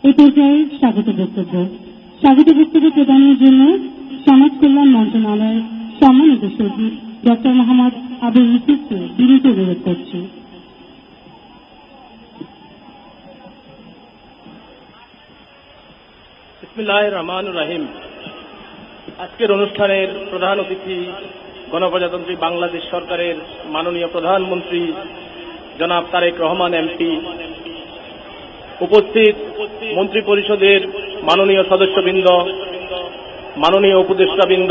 এই পর্যায়ে স্বাগত বক্তব্য প্রদানের জন্য সমাজ কল্যাণ মন্ত্রণালয়ের সম্মানিত সচিব ডক্টর মোহাম্মদ আবুল ইউসুফকে বিনীত অনুরোধ করছি। বিসমিল্লাহির রহমানির রহিম। আজকের অনুষ্ঠানের প্রধান অতিথি গণপ্রজাতন্ত্রী বাংলাদেশ সরকারের মাননীয় প্রধানমন্ত্রী জনাব তারেক রহমান এমপি, উপস্থিত মন্ত্রী পরিষদের মাননীয় সদস্যবৃন্দ, মাননীয় উপদেষ্টাবৃন্দ,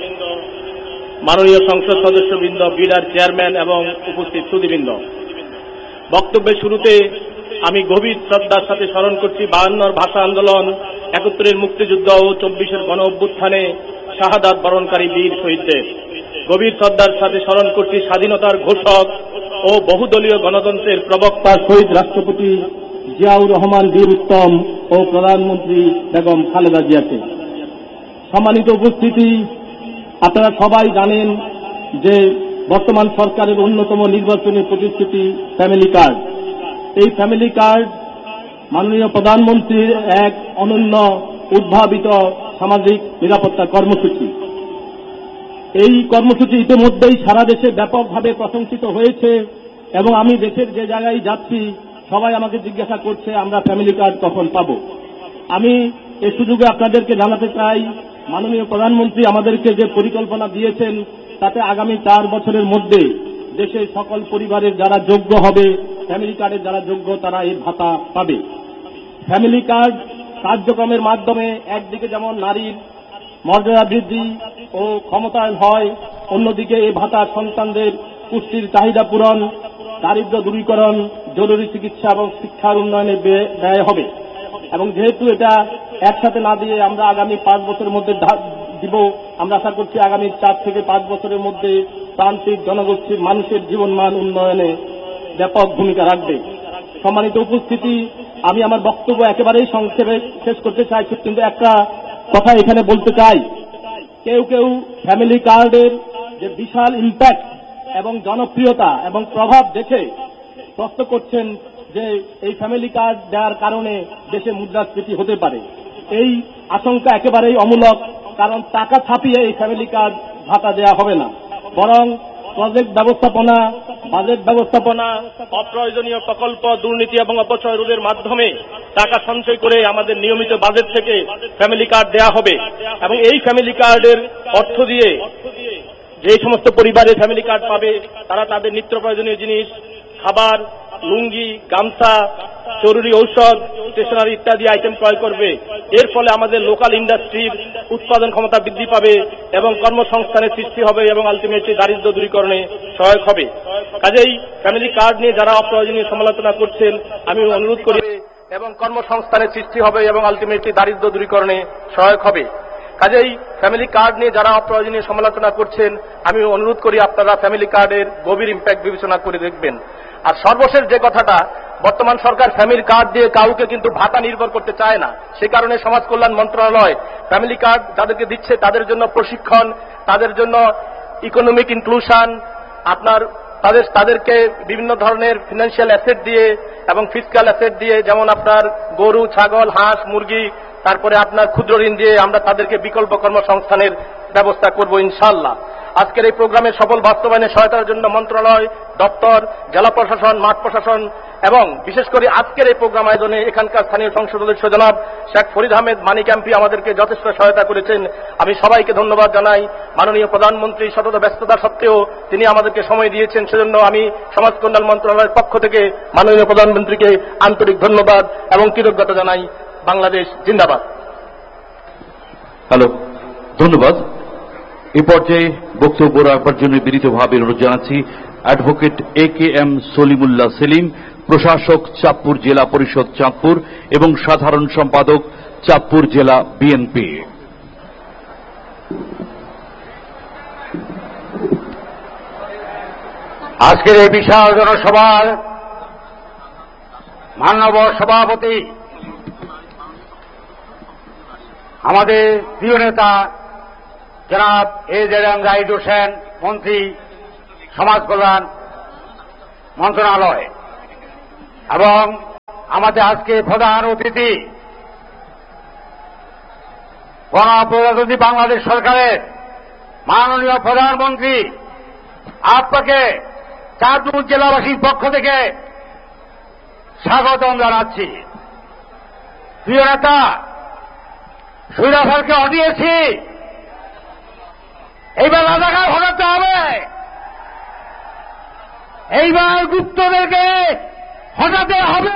মাননীয় সংসদ সদস্যবৃন্দ, বিডার চেয়ারম্যান এবং উপস্থিত সুধীবৃন্দ, বক্তব্যের শুরুতে আমি গভীর শ্রদ্ধার সাথে স্মরণ করছি 52 ভাষা আন্দোলন, 71 মুক্তিযুদ্ধ ও 24 গণ অভ্যুত্থানে শাহাদাত বরণকারী বীর শহীদদের। গভীর শ্রদ্ধার সাথে স্মরণ করছি স্বাধীনতার ঘোষক ও বহুদলীয় গণতন্ত্রের প্রবক্তা শহীদ রাষ্ট্রপতি জিয়াউর রহমান বীর উত্তম ও প্রধানমন্ত্রী বেগম খালেদা জিয়াকে। সম্মানিত উপস্থিতি, আপনারা সবাই জানেন যে বর্তমান সরকারের অন্যতম নির্বাচনী প্রতিশ্রুতি ফ্যামিলি কার্ড। এই ফ্যামিলি কার্ড মাননীয় প্রধানমন্ত্রীর এক অনন্য উদ্ভাবিত সামাজিক নিরাপত্তা কর্মসূচি। এই কর্মসূচি ইতিমধ্যেই সারা দেশে ব্যাপকভাবে প্রশংসিত হয়েছে এবং আমি দেশের যে জায়গায় যাচ্ছি সবাই আমাকে জিজ্ঞাসা করছে আমরা ফ্যামিলি কার্ড কখন পাব। আমি এই সুযোগে আপনাদেরকে জানাতে চাই, মাননীয় প্রধানমন্ত্রী আমাদেরকে যে পরিকল্পনা দিয়েছেন তাতে আগামী 4 বছরের মধ্যে দেশের সকল পরিবারের যারা যোগ্য হবে, ফ্যামিলি কার্ডের যারা যোগ্য তারা এই ভাতা পাবে। ফ্যামিলি কার্ড কার্যক্রমের মাধ্যমে একদিকে যেমন নারীর মর্যাদা বৃদ্ধি ও ক্ষমতায়ন হয়, অন্যদিকে এই ভাতা সন্তানদের পুষ্টির চাহিদা পূরণ, দারিদ্র্য দূরীকরণ, জরুরি চিকিৎসা এবং শিক্ষার উন্নয়নে ব্যয় হবে। এবং যেহেতু এটা একসাথে না দিয়ে আমরা আগামী 5 বছরের মধ্যে দিব, আমরা আশা করছি আগামী 4 থেকে 5 বছরের মধ্যে প্রান্তিক জনগোষ্ঠীর মানুষের জীবনমান উন্নয়নে ব্যাপক ভূমিকা রাখবে। সম্মানিত উপস্থিতি, আমি আমার বক্তব্য একেবারেই সংক্ষেপে শেষ করতে চাইছি, কিন্তু একটা কথা এখানে বলতে চাই। কেউ কেউ ফ্যামিলি কার্ডের যে বিশাল ইম্প্যাক্ট এবং জনপ্রিয়তা এবং প্রভাব দেখে প্রশ্ন করছেন যে এই ফ্যামিলি কার্ড দেওয়ার কারণে দেশে মুদ্রাস্ফীতি হতে পারে। এই আশঙ্কা একেবারেই অমূলক, কারণ টাকা ছাপিয়ে এই ফ্যামিলি কার্ড ভাতা দেওয়া হবে না, বরং প্রজেক্ট ব্যবস্থাপনা, বাজেট ব্যবস্থাপনা, অপ্রয়োজনীয় প্রকল্প, দুর্নীতি এবং অপচয় রোধের মাধ্যমে টাকা সঞ্চয় করে আমাদের নিয়মিত বাজেট থেকে ফ্যামিলি কার্ড দেওয়া হবে। এবং এই ফ্যামিলি কার্ডের অর্থ দিয়ে যে সমস্ত পরিবারে ফ্যামিলি কার্ড পাবে তারা তাদের নিত্য প্রয়োজনীয় জিনিস, খাবার, লুঙ্গি, গামছা, জরুরি ঔষধ, স্টেশনারি ইত্যাদি আইটেম ক্রয় করবে। এর ফলে আমাদের লোকাল ইন্ডাস্ট্রির উৎপাদন ক্ষমতা বৃদ্ধি পাবে এবং কর্মসংস্থানের সৃষ্টি হবে এবং আলটিমেটলি দারিদ্র্য দূরীকরণে সহায়ক হবে। কাজেই ফ্যামিলি কার্ড নিয়ে যারা অপ্রয়োজনীয় সমালোচনা করছেন আমি অনুরোধ করি এবং কর্মসংস্থানের সৃষ্টি হবে এবং আলটিমেটলি দারিদ্র্য দূরীকরণে সহায়ক হবে। কাজেই ফ্যামিলি কার্ড নিয়ে যারা অপ্রয়োজনীয় সমালোচনা করছেন আমি অনুরোধ করি আপনারা ফ্যামিলি কার্ডের গভীর ইম্প্যাক্ট বিবেচনা করে দেখবেন। আর সর্বশেষ যে কথাটা, বর্তমান সরকার ফ্যামিলি কার্ড দিয়ে কাউকে কিন্তু ভাতা নির্ভর করতে চায় না। সে কারণে সমাজ কল্যাণ মন্ত্রণালয় ফ্যামিলি কার্ড যাদেরকে দিচ্ছে তাদের জন্য প্রশিক্ষণ, তাদের জন্য ইকোনমিক ইনক্লুশন, তাদেরকে বিভিন্ন ধরনের ফিনান্সিয়াল অ্যাসেট দিয়ে এবং ফিসক্যাল অ্যাসেট দিয়ে, যেমন আপনার গরু, ছাগল, হাঁস, মুরগি, তারপরে আপনার ক্ষুদ্র ঋণ দিয়ে আমরা তাদেরকে বিকল্প কর্মসংস্থানের ব্যবস্থা করব ইনশাআল্লাহ। আজকের এই প্রোগ্রামের সফল বাস্তবায়নে সহায়তার জন্য মন্ত্রণালয়, দপ্তর, জেলা প্রশাসন, মাঠ প্রশাসন এবং বিশেষ করে আজকের এই প্রোগ্রাম আয়োজনে এখানকার স্থানীয় সংসদ সদস্য জনাব শেখ ফরিদ আহমেদ মানিক এমপি আমাদেরকে যথেষ্ট সহায়তা করেছেন। আমি সবাইকে ধন্যবাদ জানাই। মাননীয় প্রধানমন্ত্রী শত ব্যস্ততা সত্ত্বেও তিনি আমাদেরকে সময় দিয়েছেন, সেজন্য আমি সমাজ কল্যাণ মন্ত্রণালয়ের পক্ষ থেকে মাননীয় প্রধানমন্ত্রীকে আন্তরিক ধন্যবাদ এবং কৃতজ্ঞতা জানাই। বাংলাদেশ জিন্দাবাদ। হ্যালো, ধন্যবাদ। এ পর্যায়ে বক্তব্য রাখবার জন্য বিনীতভাবে অনুরোধ জানাচ্ছি অ্যাডভোকেট AKM সলিমুল্লাহ সেলিম, প্রশাসক চাঁদপুর জেলা পরিষদ চাঁদপুর এবং সাধারণ সম্পাদক চাঁদপুর জেলা বিএনপি। আজকের এই বিশাল জনসভার মাননীয় সভাপতি আমাদের প্রিয় নেতা জনাব AZM জাহিদ হোসেন, মন্ত্রী সমাজ কল্যাণ মন্ত্রণালয়, এবং আমাদের আজকে প্রধান অতিথি গণপ্রজাতন্ত্রী বাংলাদেশ সরকারের মাননীয় প্রধানমন্ত্রী, আপনাকে চাঁদপুর জেলাবাসীর পক্ষ থেকে স্বাগতম জানাচ্ছি। প্রিয় নেতা, সুরাফারকে হটিয়েছি, এইবার রাজাকার হটাতে হবে, এইবার গুপ্তদেরকে হটাতে হবে।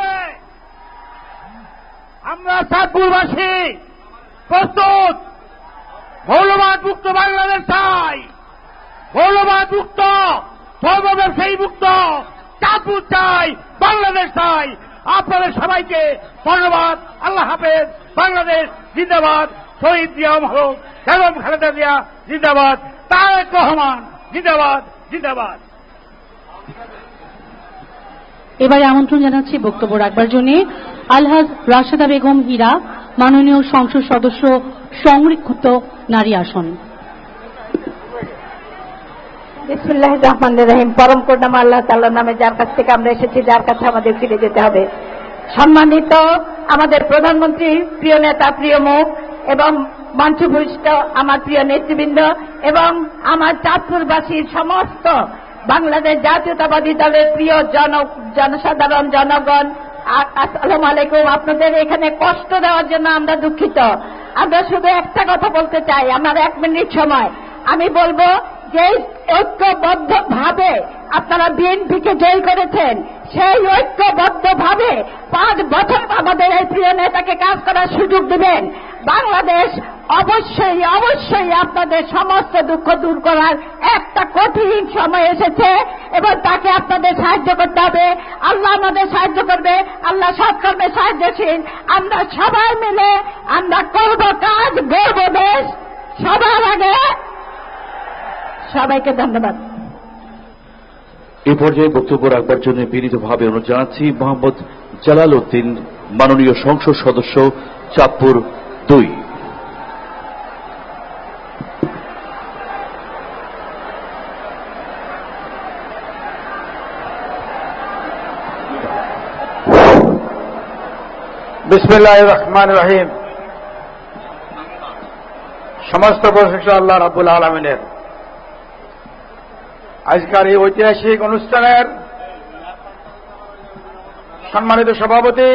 আমরা চাঁদপুরবাসী প্রস্তুত, মৌলবাদ মুক্ত বাংলাদেশ চাই, মৌলবাদ মুক্ত, ধর্মব্যবসায়ী মুক্ত চাঁদপুর চাই, বাংলাদেশ চাই। আপনাদের সবাইকে ধন্যবাদ। আল্লাহ হাফেজ। বাংলাদেশ জিন্দাবাদ। শহীদ জিয়া হক, বেগম খালেদা জিয়া জিন্দাবাদ। তারেক রহমান জিন্দাবাদ, জিন্দাবাদ। এবারে আমন্ত্রণ জানাচ্ছি বক্তব্য রাখবার জন্য আলহাজ রাশেদা বেগম হীরা, মাননীয় সংসদ সদস্য, সংরক্ষিত নারী আসন। বিসমিল্লাহির রহমানির রহিম। পরম করুণাময় আল্লাহ তাআলার নামে, যার কাছ থেকে আমরা এসেছি, যার কাছে আমাদের ফিরে যেতে হবে। সম্মানিত আমাদের প্রধানমন্ত্রী, প্রিয় নেতা, প্রিয় মুখ এবং মঞ্চভূষ্ট আমার প্রিয় নেতৃবৃন্দ এবং আমার চাঁদপুরবাসীর সমস্ত বাংলাদেশ জাতীয়তাবাদী দলের প্রিয় জনসাধারণ, জনগণ, আসসালামু আলাইকুম। আপনাদের এখানে কষ্ট দেওয়ার জন্য আমরা দুঃখিত। আমরা শুধু একটা কথা বলতে চাই, আমার 1 মিনিট সময়। আমি বলবো যে ঐক্যবদ্ধভাবে আপনারা বিএনপিকে জয় করেছেন, সেই ঐক্যবদ্ধভাবে 5 বছর আমাদের এই প্রিয় নেতাকে কাজ করার সুযোগ দিবেন। বাংলাদেশ অবশ্যই অবশ্যই আপনাদের সমস্ত দুঃখ দূর করার একটা কঠিন সময় এসেছে এবং তাকে আপনাদের সাহায্য করতে হবে। আল্লাহ আমাদের সাহায্য করবে, আল্লাহ সৎ কর্মে সাহায্যশীল। আমরা সবাই মিলে আমরা করব কাজ, গড়ব দেশ। সবার আগে সবাইকে ধন্যবাদ। এ পর্যায়ে বক্তব্য রাখবার জন্য বিনীতভাবে অনুরোধ জানাচ্ছি মোহাম্মদ জালাল উদ্দিন, মাননীয় সংসদ সদস্য, চাঁদপুর 2। বিসমিল্লাহির রহমানির রহিম। সমস্ত প্রশংসা আল্লাহ রাব্বুল আলামিনের। আজকের এই ঐতিহাসিক অনুষ্ঠানের সম্মানিত সভাপতি,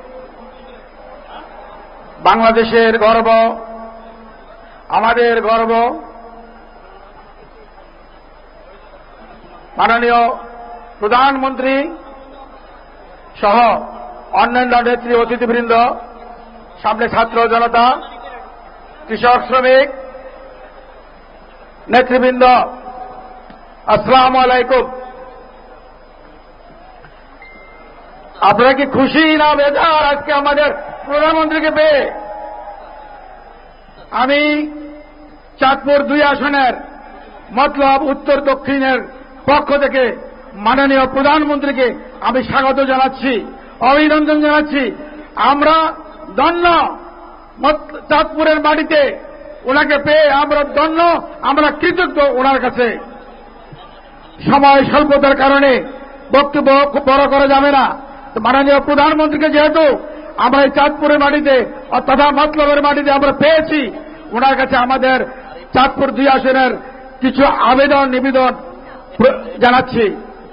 বাংলাদেশের গর্ব, আমাদের গর্ব, মাননীয় প্রধানমন্ত্রী সহ অন্যান্য নেত্রী অতিথিবৃন্দ, সামনে ছাত্র জনতা, কৃষক শ্রমিক নেতৃবৃন্দ, আসসালামু আলাইকুম। আপনারা কি খুশি না বেজার আজকে আমাদের প্রধানমন্ত্রীকে পেয়ে? আমি চাঁদপুর 2 আসনের মতলব উত্তর দক্ষিণের পক্ষ থেকে মাননীয় প্রধানমন্ত্রীকে আমি স্বাগত জানাচ্ছি, অভিনন্দন জানাচ্ছি। আমরা ধন্য চাঁদপুরের মাটিতে ওনাকে পেয়ে, আমরা ধন্য, আমরা কৃতজ্ঞ ওনার কাছে। সময় স্বল্পতার কারণে বক্তব্য খুব বড় করা যাবে না। মাননীয় প্রধানমন্ত্রীকে যেহেতু আমরা এই চাঁদপুরের মাটিতে তথা মতলবের মাটিতে আমরা পেয়েছি, ওনার কাছে আমাদের চাঁদপুর 2 আসনের কিছু আবেদন নিবেদন জানাচ্ছি।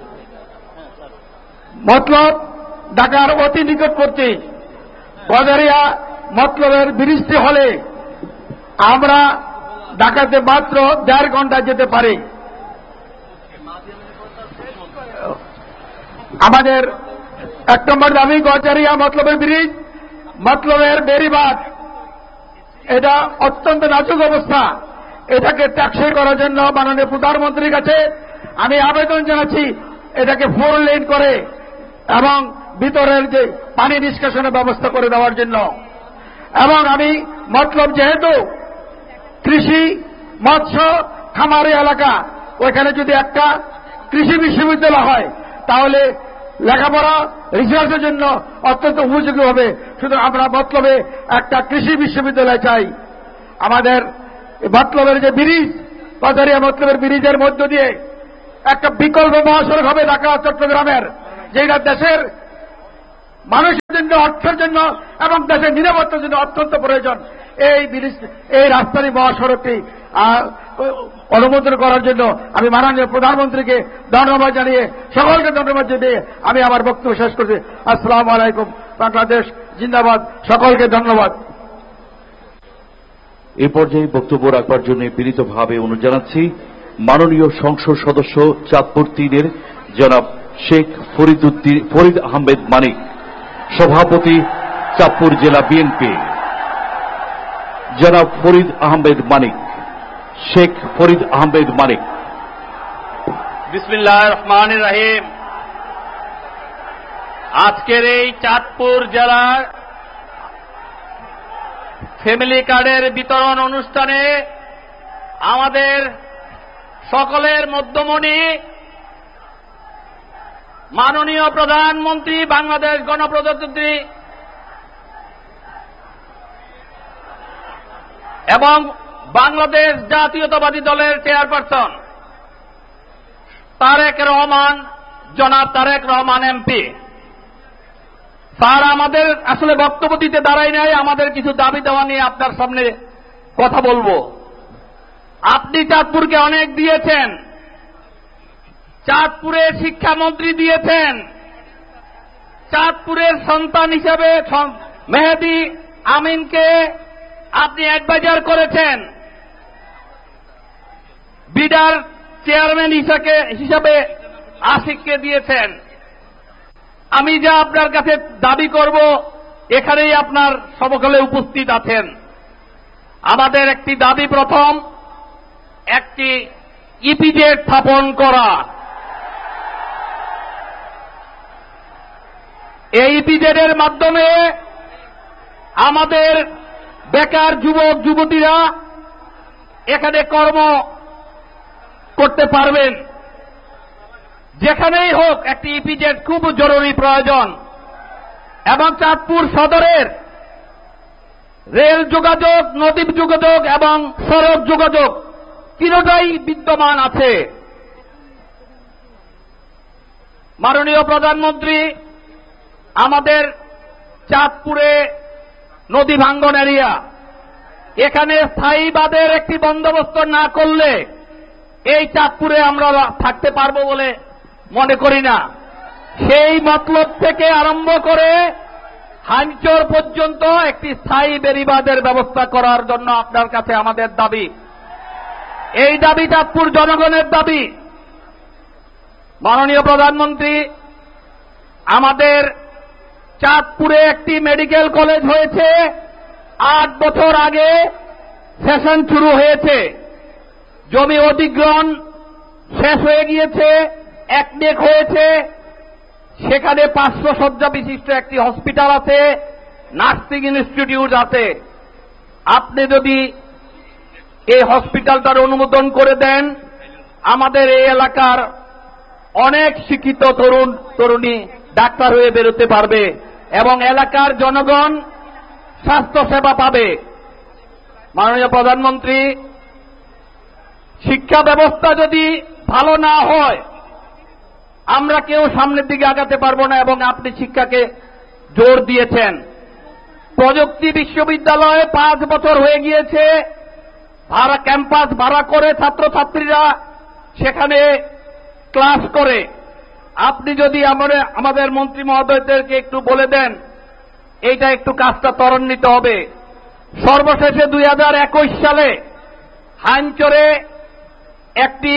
মতলব ঢাকার অতি নিকটবর্তী গজারিয়া মতলবের বৃষ্টি হলে আমরা ঢাকাতে মাত্র 1.5 ঘন্টা যেতে পারি। আমাদের 1 নম্বর দাবি গজারিয়া মতলবের ব্রিজ, মতলবের বেড়িবাঁধ, এটা অত্যন্ত নাজুক অবস্থা। এটাকে টেকসই করার জন্য মাননীয় প্রধানমন্ত্রীর কাছে আমি আবেদন জানাচ্ছি, এটাকে 4 লেন করে এবং ভিতরের যে পানি নিষ্কাশনের ব্যবস্থা করে দেওয়ার জন্য। এবং আমি মতলব যেহেতু কৃষি, মৎস্য, খামারি এলাকা, ওইখানে যদি একটা কৃষি বিশ্ববিদ্যালয় হয় তাহলে লেখাপড়া, রিসার্চের জন্য অত্যন্ত উপযোগী হবে। সুতরাং আমরা মতলবে একটা কৃষি বিশ্ববিদ্যালয় চাই। আমাদের মতলবের যে ব্রিজ, গজারিয়া মতলবের ব্রিজের মধ্য দিয়ে একটা বিকল্প মহাসড়ক হবে ঢাকা চট্টগ্রামের, যেটা দেশের মানুষের জন্য, অর্থের জন্য এবং দেশের নিরাপত্তার জন্য অত্যন্ত প্রয়োজন। এই রাজধানী মহাসড়কটি অনুমোদন করার জন্য আমি মাননীয় প্রধানমন্ত্রীকে ধন্যবাদ জানিয়ে, সকলকে ধন্যবাদ জানিয়ে আমি আমার বক্তব্য শেষ করছি। আসসালামু আলাইকুম। বাংলাদেশ জিন্দাবাদ। সকলকে ধন্যবাদ। এ পর্যায়ে বক্তব্য রাখবার জন্য বিনীতভাবে অনুরোধ জানাচ্ছি মাননীয় সংসদ সদস্য চাঁদপুর 3-এর জনাব শেখ ফরিদ আহমেদ মানিক, সভাপতি চাঁদপুর জেলা বিএনপি। জনাব ফরিদ আহমেদ মানিক, শেখ ফরিদ আহমেদ মানিক। বিসমিল্লাহির রহমানির রহিম। আজকের এই চাঁদপুর জেলার ফ্যামিলি কার্ডের বিতরণ অনুষ্ঠানে আমাদের সকলের মধ্যমণি মাননীয় প্রধানমন্ত্রী, বাংলাদেশ গণপ্রজাতন্ত্রী এবং বাংলাদেশ জাতীয়তাবাদী দলের চেয়ারপারসন তারেক রহমান, জনাব তারেক রহমান এমপি। স্যার, আমাদের আসলে বক্তব্য দিতে দাঁড়াই নাই, আমাদের কিছু দাবি দেওয়া নিয়ে আপনার সামনে কথা বলবো। আপনি চাঁদপুরকে অনেক দিয়েছেন, চাঁদপুরের শিক্ষামন্ত্রী দিয়েছেন, চাঁদপুরের সন্তান হিসাবে মেহেদী আমিনকে আপনি অ্যাডভাইজার করেছেন, বিডার চেয়ারম্যান হিসাবে আশিককে দিয়েছেন। আমি যা আপনার কাছে দাবি করব এখানেই আপনার সমকালে উপস্থিত আছেন। আমাদের একটি দাবি, প্রথম একটি ইপিজেড স্থাপন করা। এই ইপিজেডের মাধ্যমে আমাদের বেকার যুবক যুবতীরা এখানে কর্ম করতে পারবেন। যেখানেই হোক একটি ইপিজেড খুব জরুরি প্রয়োজন। এবং চাঁদপুর সদরের রেল যোগাযোগ, নদী যোগাযোগ এবং সড়ক যোগাযোগ তিনটাই বিদ্যমান আছে। মাননীয় প্রধানমন্ত্রী আমাদের চাঁদপুরে নদী ভাঙ্গন এরিয়া, এখানে স্থায়ী বাঁধের একটি বন্দোবস্ত না করলে এই চাঁদপুরে আমরা থাকতে পারবো বলে মনে করি না। সেই মতলব থেকে আরম্ভ করে হাঞ্চর পর্যন্ত একটি স্থায়ী বেড়িবাঁধের ব্যবস্থা করার জন্য আপনার কাছে আমাদের দাবি। এই দাবি চাঁদপুর জনগণের দাবি। মাননীয় প্রধানমন্ত্রী, আমাদের চাঁদপুরে একটি মেডিকেল কলেজ হয়েছে, 8 বছর আগে সেশন শুরু হয়েছে, জমি অধিগ্রহণ শেষ হয়ে গিয়েছে, একনেক হয়েছে, সেখানে 500 শয্যা বিশিষ্ট একটি হসপিটাল আছে, নার্সিং ইনস্টিটিউট আছে। আপনি যদি এই হসপিটালটার অনুমোদন করে দেন, আমাদের এই এলাকার অনেক শিক্ষিত তরুণ তরুণী ডাক্তার হয়ে বেরোতে পারবে এবং এলাকার জনগণ স্বাস্থ্য সেবা পাবে। মাননীয় প্রধানমন্ত্রী, শিক্ষা ব্যবস্থা যদি ভালো না হয় আমরা কেউ সামনের দিকে আগাতে পারবো না এবং আপনি শিক্ষাকে জোর দিয়েছেন। প্রযুক্তি বিশ্ববিদ্যালয়ে 5 বছর হয়ে গিয়েছে, ক্যাম্পাস ভাড়া করে ছাত্রছাত্রীরা সেখানে ক্লাস করে। আপনি যদি আমাদের মন্ত্রী মহোদয়দেরকে একটু বলে দেন, এইটা একটু কাজটা ত্বরান্বিত হবে। সর্বশেষে 2021 সালে হাঞ্চরে একটি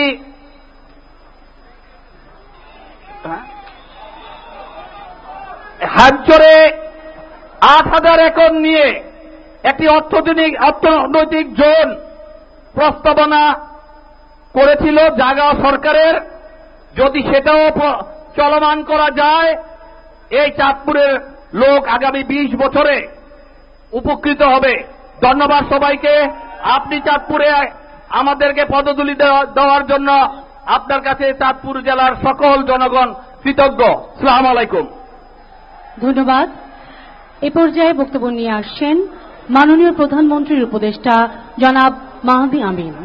হাঞ্চরে 8,000 একর নিয়ে একটি অর্থনৈতিক জোন প্রস্তাবনা করেছিল জাগা সরকারের। যদি সেটাও চলমান করা যায়, এই চাঁদপুরের লোক আগামী 20 বছরে উপকৃত হবে। ধন্যবাদ সবাইকে। আপনি চাঁদপুরে আমাদেরকে পদধূলি দেওয়ার জন্য আপনার কাছে চাঁদপুর জেলার সকল জনগণ কৃতজ্ঞ। আসসালামু আলাইকুম। ধন্যবাদ। এ পর্যায়ে বক্তব্য নিয়ে আসছেন মাননীয় প্রধানমন্ত্রীর উপদেষ্টা জনাব মেহেদী আমিন।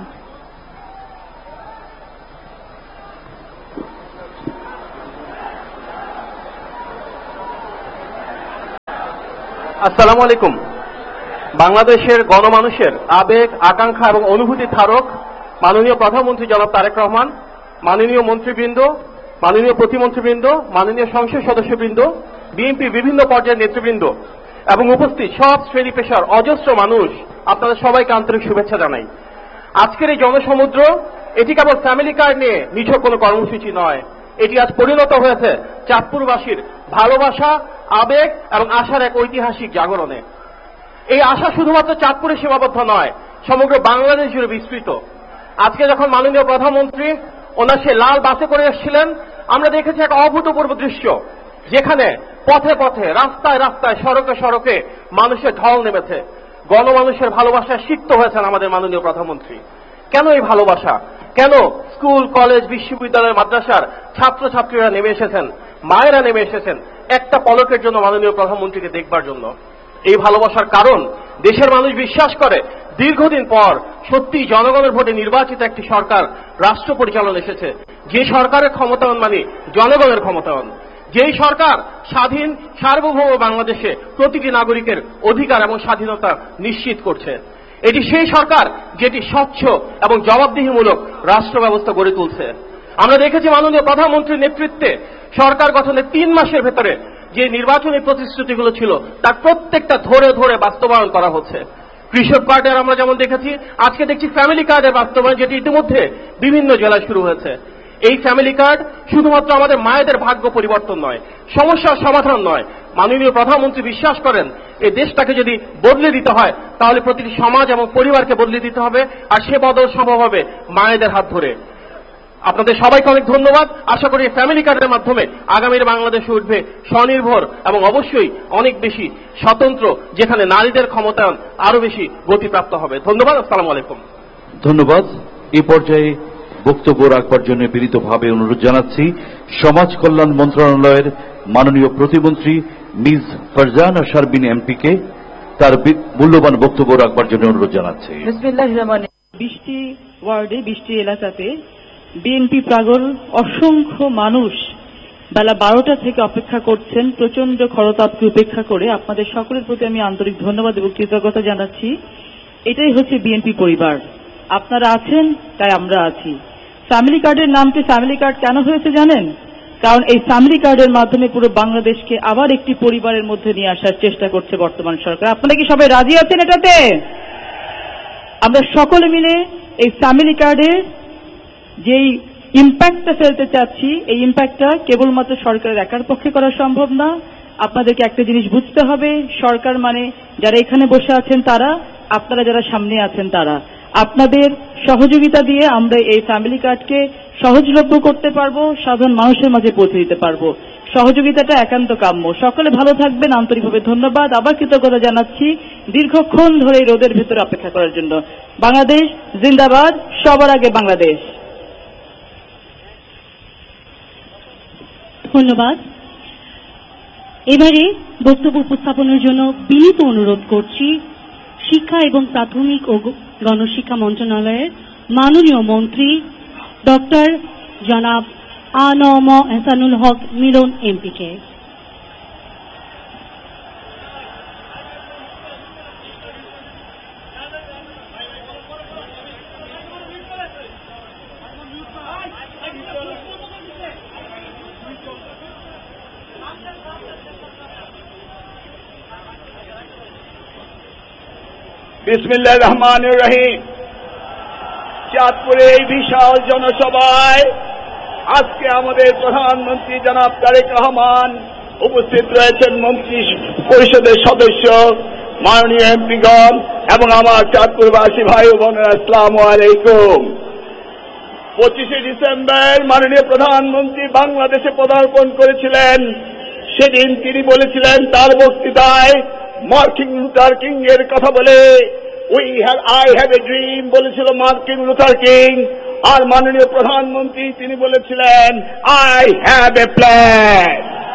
আসসালামু আলাইকুম। বাংলাদেশের গণমানুষের আবেগ, আকাঙ্ক্ষা এবং অনুভূতির ধারক মাননীয় প্রধানমন্ত্রী জনাব তারেক রহমান, মাননীয় মন্ত্রীবৃন্দ, মাননীয় প্রতিমন্ত্রীবৃন্দ, মাননীয় সংসদ সদস্যবৃন্দ, বিএনপির বিভিন্ন পর্যায়ের নেতৃবৃন্দ এবং উপস্থিত সব শ্রেণী পেশার অজস্র মানুষ, আপনাদের সবাইকে আন্তরিক শুভেচ্ছা জানাই। আজকের এই জনসমুদ্র এটি কেবল ফ্যামিলি কার্ড নিয়ে নিছক কোনো কর্মসূচি নয়, এটি আজ পরিণত হয়েছে চাঁদপুরবাসীর ভালোবাসা, আবেগ এবং আশার এক ঐতিহাসিক জাগরণে। এই আশা শুধুমাত্র চাঁদপুরে সীমাবদ্ধ নয়, সমগ্র বাংলাদেশ জুড়ে বিস্তৃত। আজকে যখন মাননীয় প্রধানমন্ত্রী ওনার সে লাল বাসে করে এসেছিলেন, আমরা দেখেছি এক অভূতপূর্ব দৃশ্য, যেখানে পথে পথে, রাস্তায় রাস্তায়, সড়কে সড়কে মানুষের ঢল নেমেছে। গণমানুষের ভালোবাসায় সিক্ত হয়েছেন আমাদের মাননীয় প্রধানমন্ত্রী। কেন এই ভালোবাসা? কেন স্কুল, কলেজ, বিশ্ববিদ্যালয়, মাদ্রাসার ছাত্রছাত্রীরা নেমে এসেছেন, মায়েরা নেমে এসেছেন একটা পলকের জন্য মাননীয় প্রধানমন্ত্রীকে দেখবার জন্য? এই ভালোবাসার কারণ, দেশের মানুষ বিশ্বাস করে দীর্ঘদিন পর সত্যি জনগণের ভোটে নির্বাচিত একটি সরকার রাষ্ট্র পরিচালনা এসেছে, যে সরকারের ক্ষমতায়ন মানে জনগণের ক্ষমতায়ন, যেই সরকার স্বাধীন সার্বভৌম বাংলাদেশে প্রতিটি নাগরিকের অধিকার এবং স্বাধীনতা নিশ্চিত করছে। এটি সেই সরকার যেটি স্বচ্ছ এবং জবাবদিহিমূলক রাষ্ট্র ব্যবস্থা গড়ে তুলছে। আমরা দেখেছি মাননীয় প্রধানমন্ত্রীর নেতৃত্বে সরকার গঠনের 3 মাসের ভেতরে যে নির্বাচনী প্রতিশ্রুতিগুলো ছিল তার প্রত্যেকটা ধরে ধরে বাস্তবায়ন করা হচ্ছে। কৃষক কার্ডের আমরা যেমন দেখেছি, আজকে দেখছি ফ্যামিলি কার্ডের বাস্তবায়ন, যেটি ইতিমধ্যে বিভিন্ন জেলায় শুরু হয়েছে। এই ফ্যামিলি কার্ড শুধুমাত্র আমাদের মায়েদের ভাগ্য পরিবর্তন নয়, সমস্যার সমাধান নয়। মাননীয় প্রধানমন্ত্রী বিশ্বাস করেন এই দেশটাকে যদি বদলে দিতে হয় তাহলে প্রতিটি সমাজ এবং পরিবারকে বদলে দিতে হবে, আর সে বদল সম্ভব হবে মায়েদের হাত ধরে। আপনাদের সবাইকে অনেক ধন্যবাদ। আশা করি ফ্যামিলি কার্ডের মাধ্যমে আগামীর বাংলাদেশে উঠবে স্বনির্ভর এবং অবশ্যই অনেক বেশি স্বতন্ত্র, যেখানে নারীদের ক্ষমতায়ন আরো বেশি গতিপ্রাপ্ত হবে। ধন্যবাদ। আসসালামু আলাইকুম। ধন্যবাদ। এই পর্যায়ে বক্তব্য রাখবার জন্য বিনীতভাবে অনুরোধ জানাচ্ছি সমাজ কল্যাণ মন্ত্রণালয়ের মাননীয় প্রতিমন্ত্রী মিস ফারজানা শারবিন এমপিকে তার মূল্যবান বক্তব্য রাখবার জন্য অনুরোধ জানাচ্ছি। বিসমিল্লাহির রহমানির রহিম। 20টি ওয়ার্ডে 20টি এলাকাতে বিএনপি প্রাগর অসংখ্য মানুষ বেলা 12টা থেকে অপেক্ষা করছেন, প্রচন্ড খরতাপকে উপেক্ষা করে। আপনাদের সকলের প্রতি আমি আন্তরিক ধন্যবাদ এবং কৃতজ্ঞতা জানাচ্ছি। এটাই হচ্ছে বিএনপি পরিবার। আপনারা আছেন তাই আমরা আছি। ফ্যামিলি কার্ডের নামটি ফ্যামিলি কার্ড কেন হয়েছে জানেন? কারণ এই ফ্যামিলি কার্ডের মাধ্যমে পুরো বাংলাদেশকে আবার একটি পরিবারের মধ্যে নিয়ে আসার চেষ্টা করছে বর্তমান সরকার। আপনারা কি সবাই রাজি আছেন এটাতে? আমরা সকলে মিলে এই ফ্যামিলি কার্ডের যেই ইম্প্যাক্টটা ফেলতে চাচ্ছি, এই ইম্প্যাক্টটা কেবলমাত্র সরকারের একার পক্ষে করা সম্ভব না। আপনাদেরকে একটা জিনিস বুঝতে হবে, সরকার মানে যারা এখানে বসে আছেন তারা, আপনারা যারা সামনে আছেন তারা। আপনাদের সহযোগিতা দিয়ে আমরা এই ফ্যামিলি কার্ডকে সহজলভ্য করতে পারবো, সাধারণ মানুষের মাঝে পৌঁছে দিতে পারবো। সহযোগিতাটা একান্ত কাম্য। সকলে ভালো থাকবেন। আন্তরিকভাবে ধন্যবাদ। আবার কৃতজ্ঞতা জানাচ্ছি দীর্ঘক্ষণ ধরে এই রোদের ভেতরে অপেক্ষা করার জন্য। বাংলাদেশ জিন্দাবাদ, সবার আগে বাংলাদেশ। ধন্যবাদ। এবারে বক্তব্য উপস্থাপনের জন্য বিনীত অনুরোধ করছি শিক্ষা এবং প্রাথমিক ও গণশিক্ষা মন্ত্রণালয়ের মাননীয় মন্ত্রী ডক্টর জনাব আ.ন.ম এহসানুল হক মিলন এমপিকে। বিসমিল্লাহির রহমানির রহিম। চাঁদপুরে এই বিশাল জনসভায় আজকে আমাদের প্রধানমন্ত্রী জনাব তারেক রহমান উপস্থিত রয়েছেন, মন্ত্রী পরিষদের সদস্য, মাননীয় এমপিগণ এবং আমার চাঁদপুরবাসী ভাই ও বোনেরা, আসসালামু আলাইকুম। 25শে ডিসেম্বর মাননীয় প্রধানমন্ত্রী বাংলাদেশে পদার্পণ করেছিলেন। সেদিন তিনি বলেছিলেন তার বক্তৃতায় মার্টিন লুথার কিং এর কথা বলে, আই হ্যাভ এ ড্রিম বলেছিল মার্টিন লুথার কিং। আর মাননীয় প্রধানমন্ত্রী তিনি বলেছিলেন আই হ্যাভ এ প্ল্যান।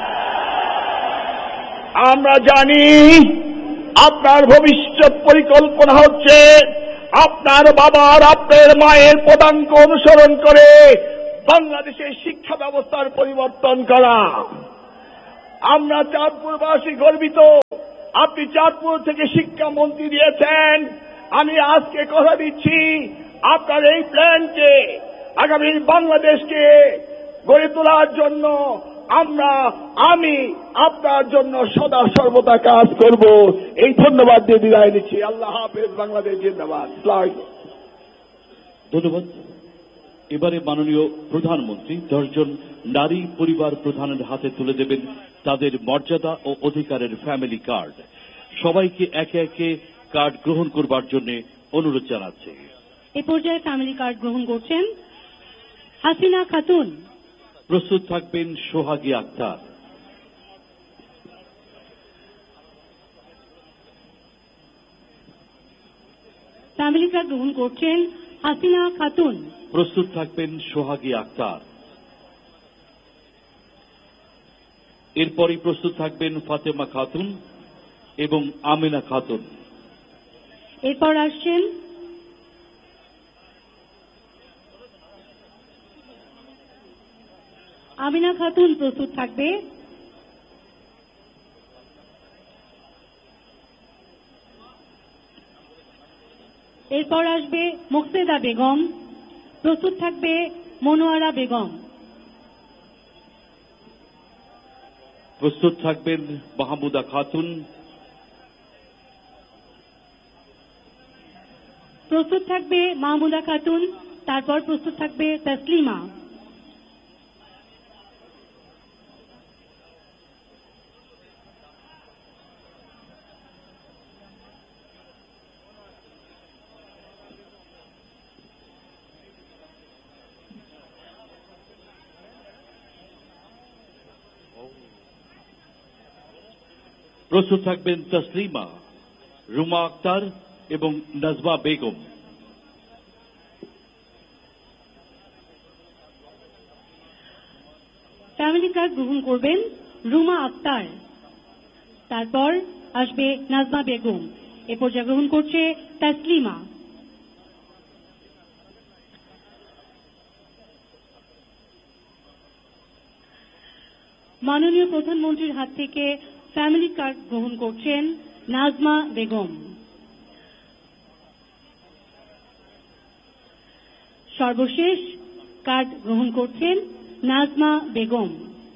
আমরা জানি আপনার ভবিষ্যৎ পরিকল্পনা হচ্ছে আপনার বাবার, আপনার মায়ের পদাঙ্ক অনুসরণ করে বাংলাদেশের শিক্ষা ব্যবস্থার পরিবর্তন করা। আমরা চাঁদপুরবাসী গর্বিত আপনি চাঁদপুর থেকে শিক্ষামন্ত্রী দিয়েছেন। আমি আজকে কথা দিচ্ছি, আপনার এই প্ল্যানকে আগামী বাংলাদেশকে গড়ে তোলার জন্য আমি আপনার জন্য সদা সর্বদা কাজ করব। এই ধন্যবাদ দিয়ে বিদায় নিচ্ছি। আল্লাহ হাফেজ। বাংলাদেশ জিন্দাবাদ। ধন্যবাদ। এবারে মাননীয় প্রধানমন্ত্রী 10 জন নারী পরিবার প্রধানের হাতে তুলে দেবেন তাদের মর্যাদা ও অধিকারের ফ্যামিলি কার্ড। সবাইকে একে একে কার্ড গ্রহণ করবার জন্য অনুরোধ জানাচ্ছে। এ পর্যায়ে ফ্যামিলি কার্ড গ্রহণ করছেন হাসিনা খাতুন। প্রস্তুত থাকবেন সোহাগী আক্তার। ফ্যামিলি কার্ড গ্রহণ করছেন হাসিনা খাতুন। প্রস্তুত থাকবেন সোহাগী আক্তার। এরপরই প্রস্তুত থাকবেন ফাতেমা খাতুন এবং আমেনা খাতুন। এরপর আসছেন আমিনা খাতুন। প্রস্তুত থাকবে এরপর আসবে মুক্তেদা বেগম। প্রস্তুত থাকবে মনোয়ারা বেগম। প্রস্তুত থাকবেন মাহমুদা খাতুন। প্রস্তুত থাকবে মাহমুদা খাতুন। তারপর প্রস্তুত থাকবে তাসলিমা। প্রস্তুত থাকবেন তাসলিমা, রুমা আক্তার এবং নাজমা বেগম। ফ্যামিলি কার্ড গ্রহণ করবেন রুমা আক্তার। তারপর আসবে নাজমা বেগম। এ পর্যায়ে গ্রহণ করছে তাসলিমা। মাননীয় প্রধানমন্ত্রীর হাত থেকে ফ্যামিলি কার্ড গ্রহণ করছেন নাজমা বেগম। সর্বশেষ কার্ড গ্রহণ করছেন নাজমা বেগম।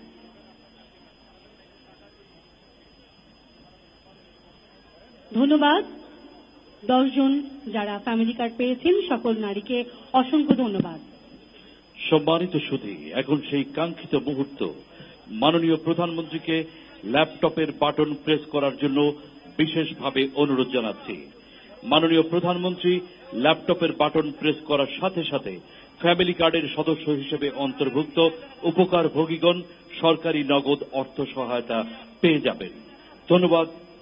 ধন্যবাদ। 10 জন যারা ফ্যামিলি কার্ড পেয়েছেন সকল নারীকে অসংখ্য ধন্যবাদ। সম্মানিত সুধী, এখন সেই কাঙ্ক্ষিত মুহূর্ত। মাননীয় প্রধানমন্ত্রীকে ল্যাপটপের বাটন প্রেস করার জন্য বিশেষভাবে অনুরোধ জানাচ্ছি। মাননীয় প্রধানমন্ত্রী ল্যাপটপের বাটন প্রেস করার সাথে সাথে ফ্যামিলি কার্ডের সদস্য হিসেবে অন্তর্ভুক্ত উপকারভোগীগণ সরকারি নগদ অর্থ সহায়তা পেয়ে যাবেন। ধন্যবাদ।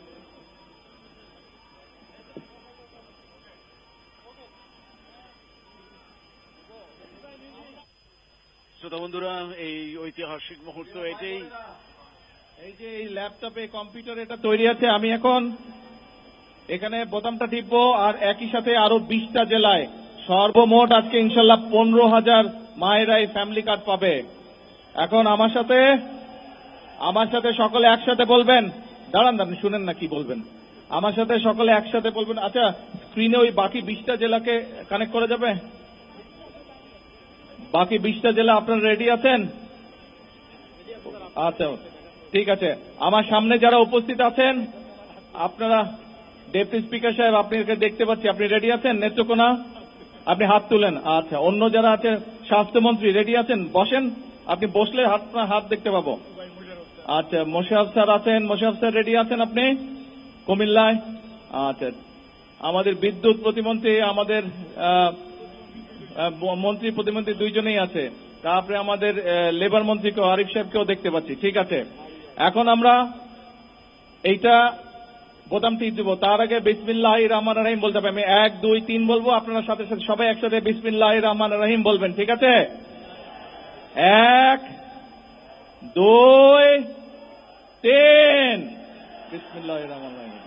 শ্রোতা বন্ধুরা, এই ঐতিহাসিক মুহূর্ত এটাই। এই যে এই ল্যাপটপে কম্পিউটার এটা তৈরি আছে, আমি এখন এখানে বোতামটা টিপবো আর একই সাথে আরো 20টা জেলায় সর্বমোট আজকে ইনশাল্লাহ 15,000 মায়েরা এই ফ্যামিলি কার্ড পাবে। এখন আমার সাথে সকলে একসাথে বলবেন। দাঁড়ান শুনেন না কি বলবেন। আমার সাথে সকলে একসাথে বলবেন। আচ্ছা, স্ক্রিনে ওই বাকি 20টা জেলাকে কানেক্ট করা যাবে? বাকি 20টা জেলা আপনারা রেডি আছেন? আচ্ছা, ঠিক আছে। আমার সামনে যারা উপস্থিত আছেন আপনারা, ডেপুটি স্পিকার সাহেব আপনাকে দেখতে পাচ্ছি, আপনি রেডি আছেন? নেত্রকোনা আপনি হাত তুলেন। আচ্ছা, অন্য যারা আছে, স্বাস্থ্যমন্ত্রী রেডি আছেন? বসেন, আপনি বসলে হাত দেখতে পাবো। আচ্ছা, মোশাররফ স্যার আছেন? মোশাররফ স্যার রেডি আছেন আপনি কুমিল্লায়? আচ্ছা, আমাদের বিদ্যুৎ প্রতিমন্ত্রী, আমাদের মন্ত্রী প্রতিমন্ত্রী দুইজনেই আছে। তারপরে আমাদের লেবার মন্ত্রীকেও, আরিফ সাহেবকেও দেখতে পাচ্ছি। ঠিক আছে, এখন আমরা এইটা বোতাম টিপ দিব। তার আগে বিসমিল্লাহির রহমানির রহিম বলতে হবে। আমি 1, 2, 3 বলবো, আপনারা সাথে সাথে সবাই একসাথে বিসমিল্লাহির রহমানির রহিম বলবেন। ঠিক আছে? 1, 2, 3। বিসমিল্লাহির রহমানির রহিম।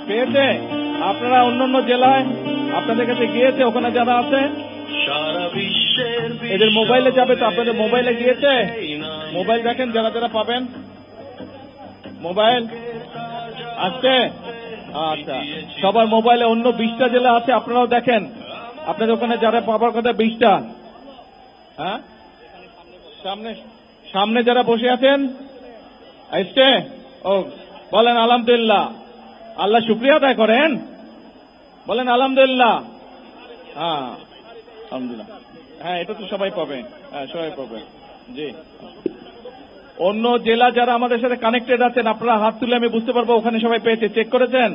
পেয়েছে? আপনারা অন্যান্য জেলায় আপনাদের কাছে গিয়েছে, ওখানে যারা আছে এদের মোবাইলে যাবে, তো আপনাদের মোবাইলে গিয়েছে? মোবাইল দেখেন যারা যারা পাবেন, মোবাইল আসছে। আচ্ছা, সবার মোবাইলে অন্য 20টা জেলা আছে, আপনারাও দেখেন। আপনাদের ওখানে যারা পাবার কথা 20টা, হ্যাঁ, সামনে যারা বসে আছেন আসছে? ও বলেন আলহামদুলিল্লাহ, আল্লাহ শুকরিয়া আদায় করেন, বলেন আলহামদুলিল্লাহ। হ্যাঁ আলহামদুলিল্লাহ, হ্যাঁ এটা তো সবাই পাবে, হ্যাঁ সবাই পাবে। জি, অন্য জেলা যারা আমাদের সাথে কানেক্টেড আছেন আপনারা হাত তুলে আমি বুঝতে পারবো ওখানে সবাই পেয়েছে। চেক করেছেন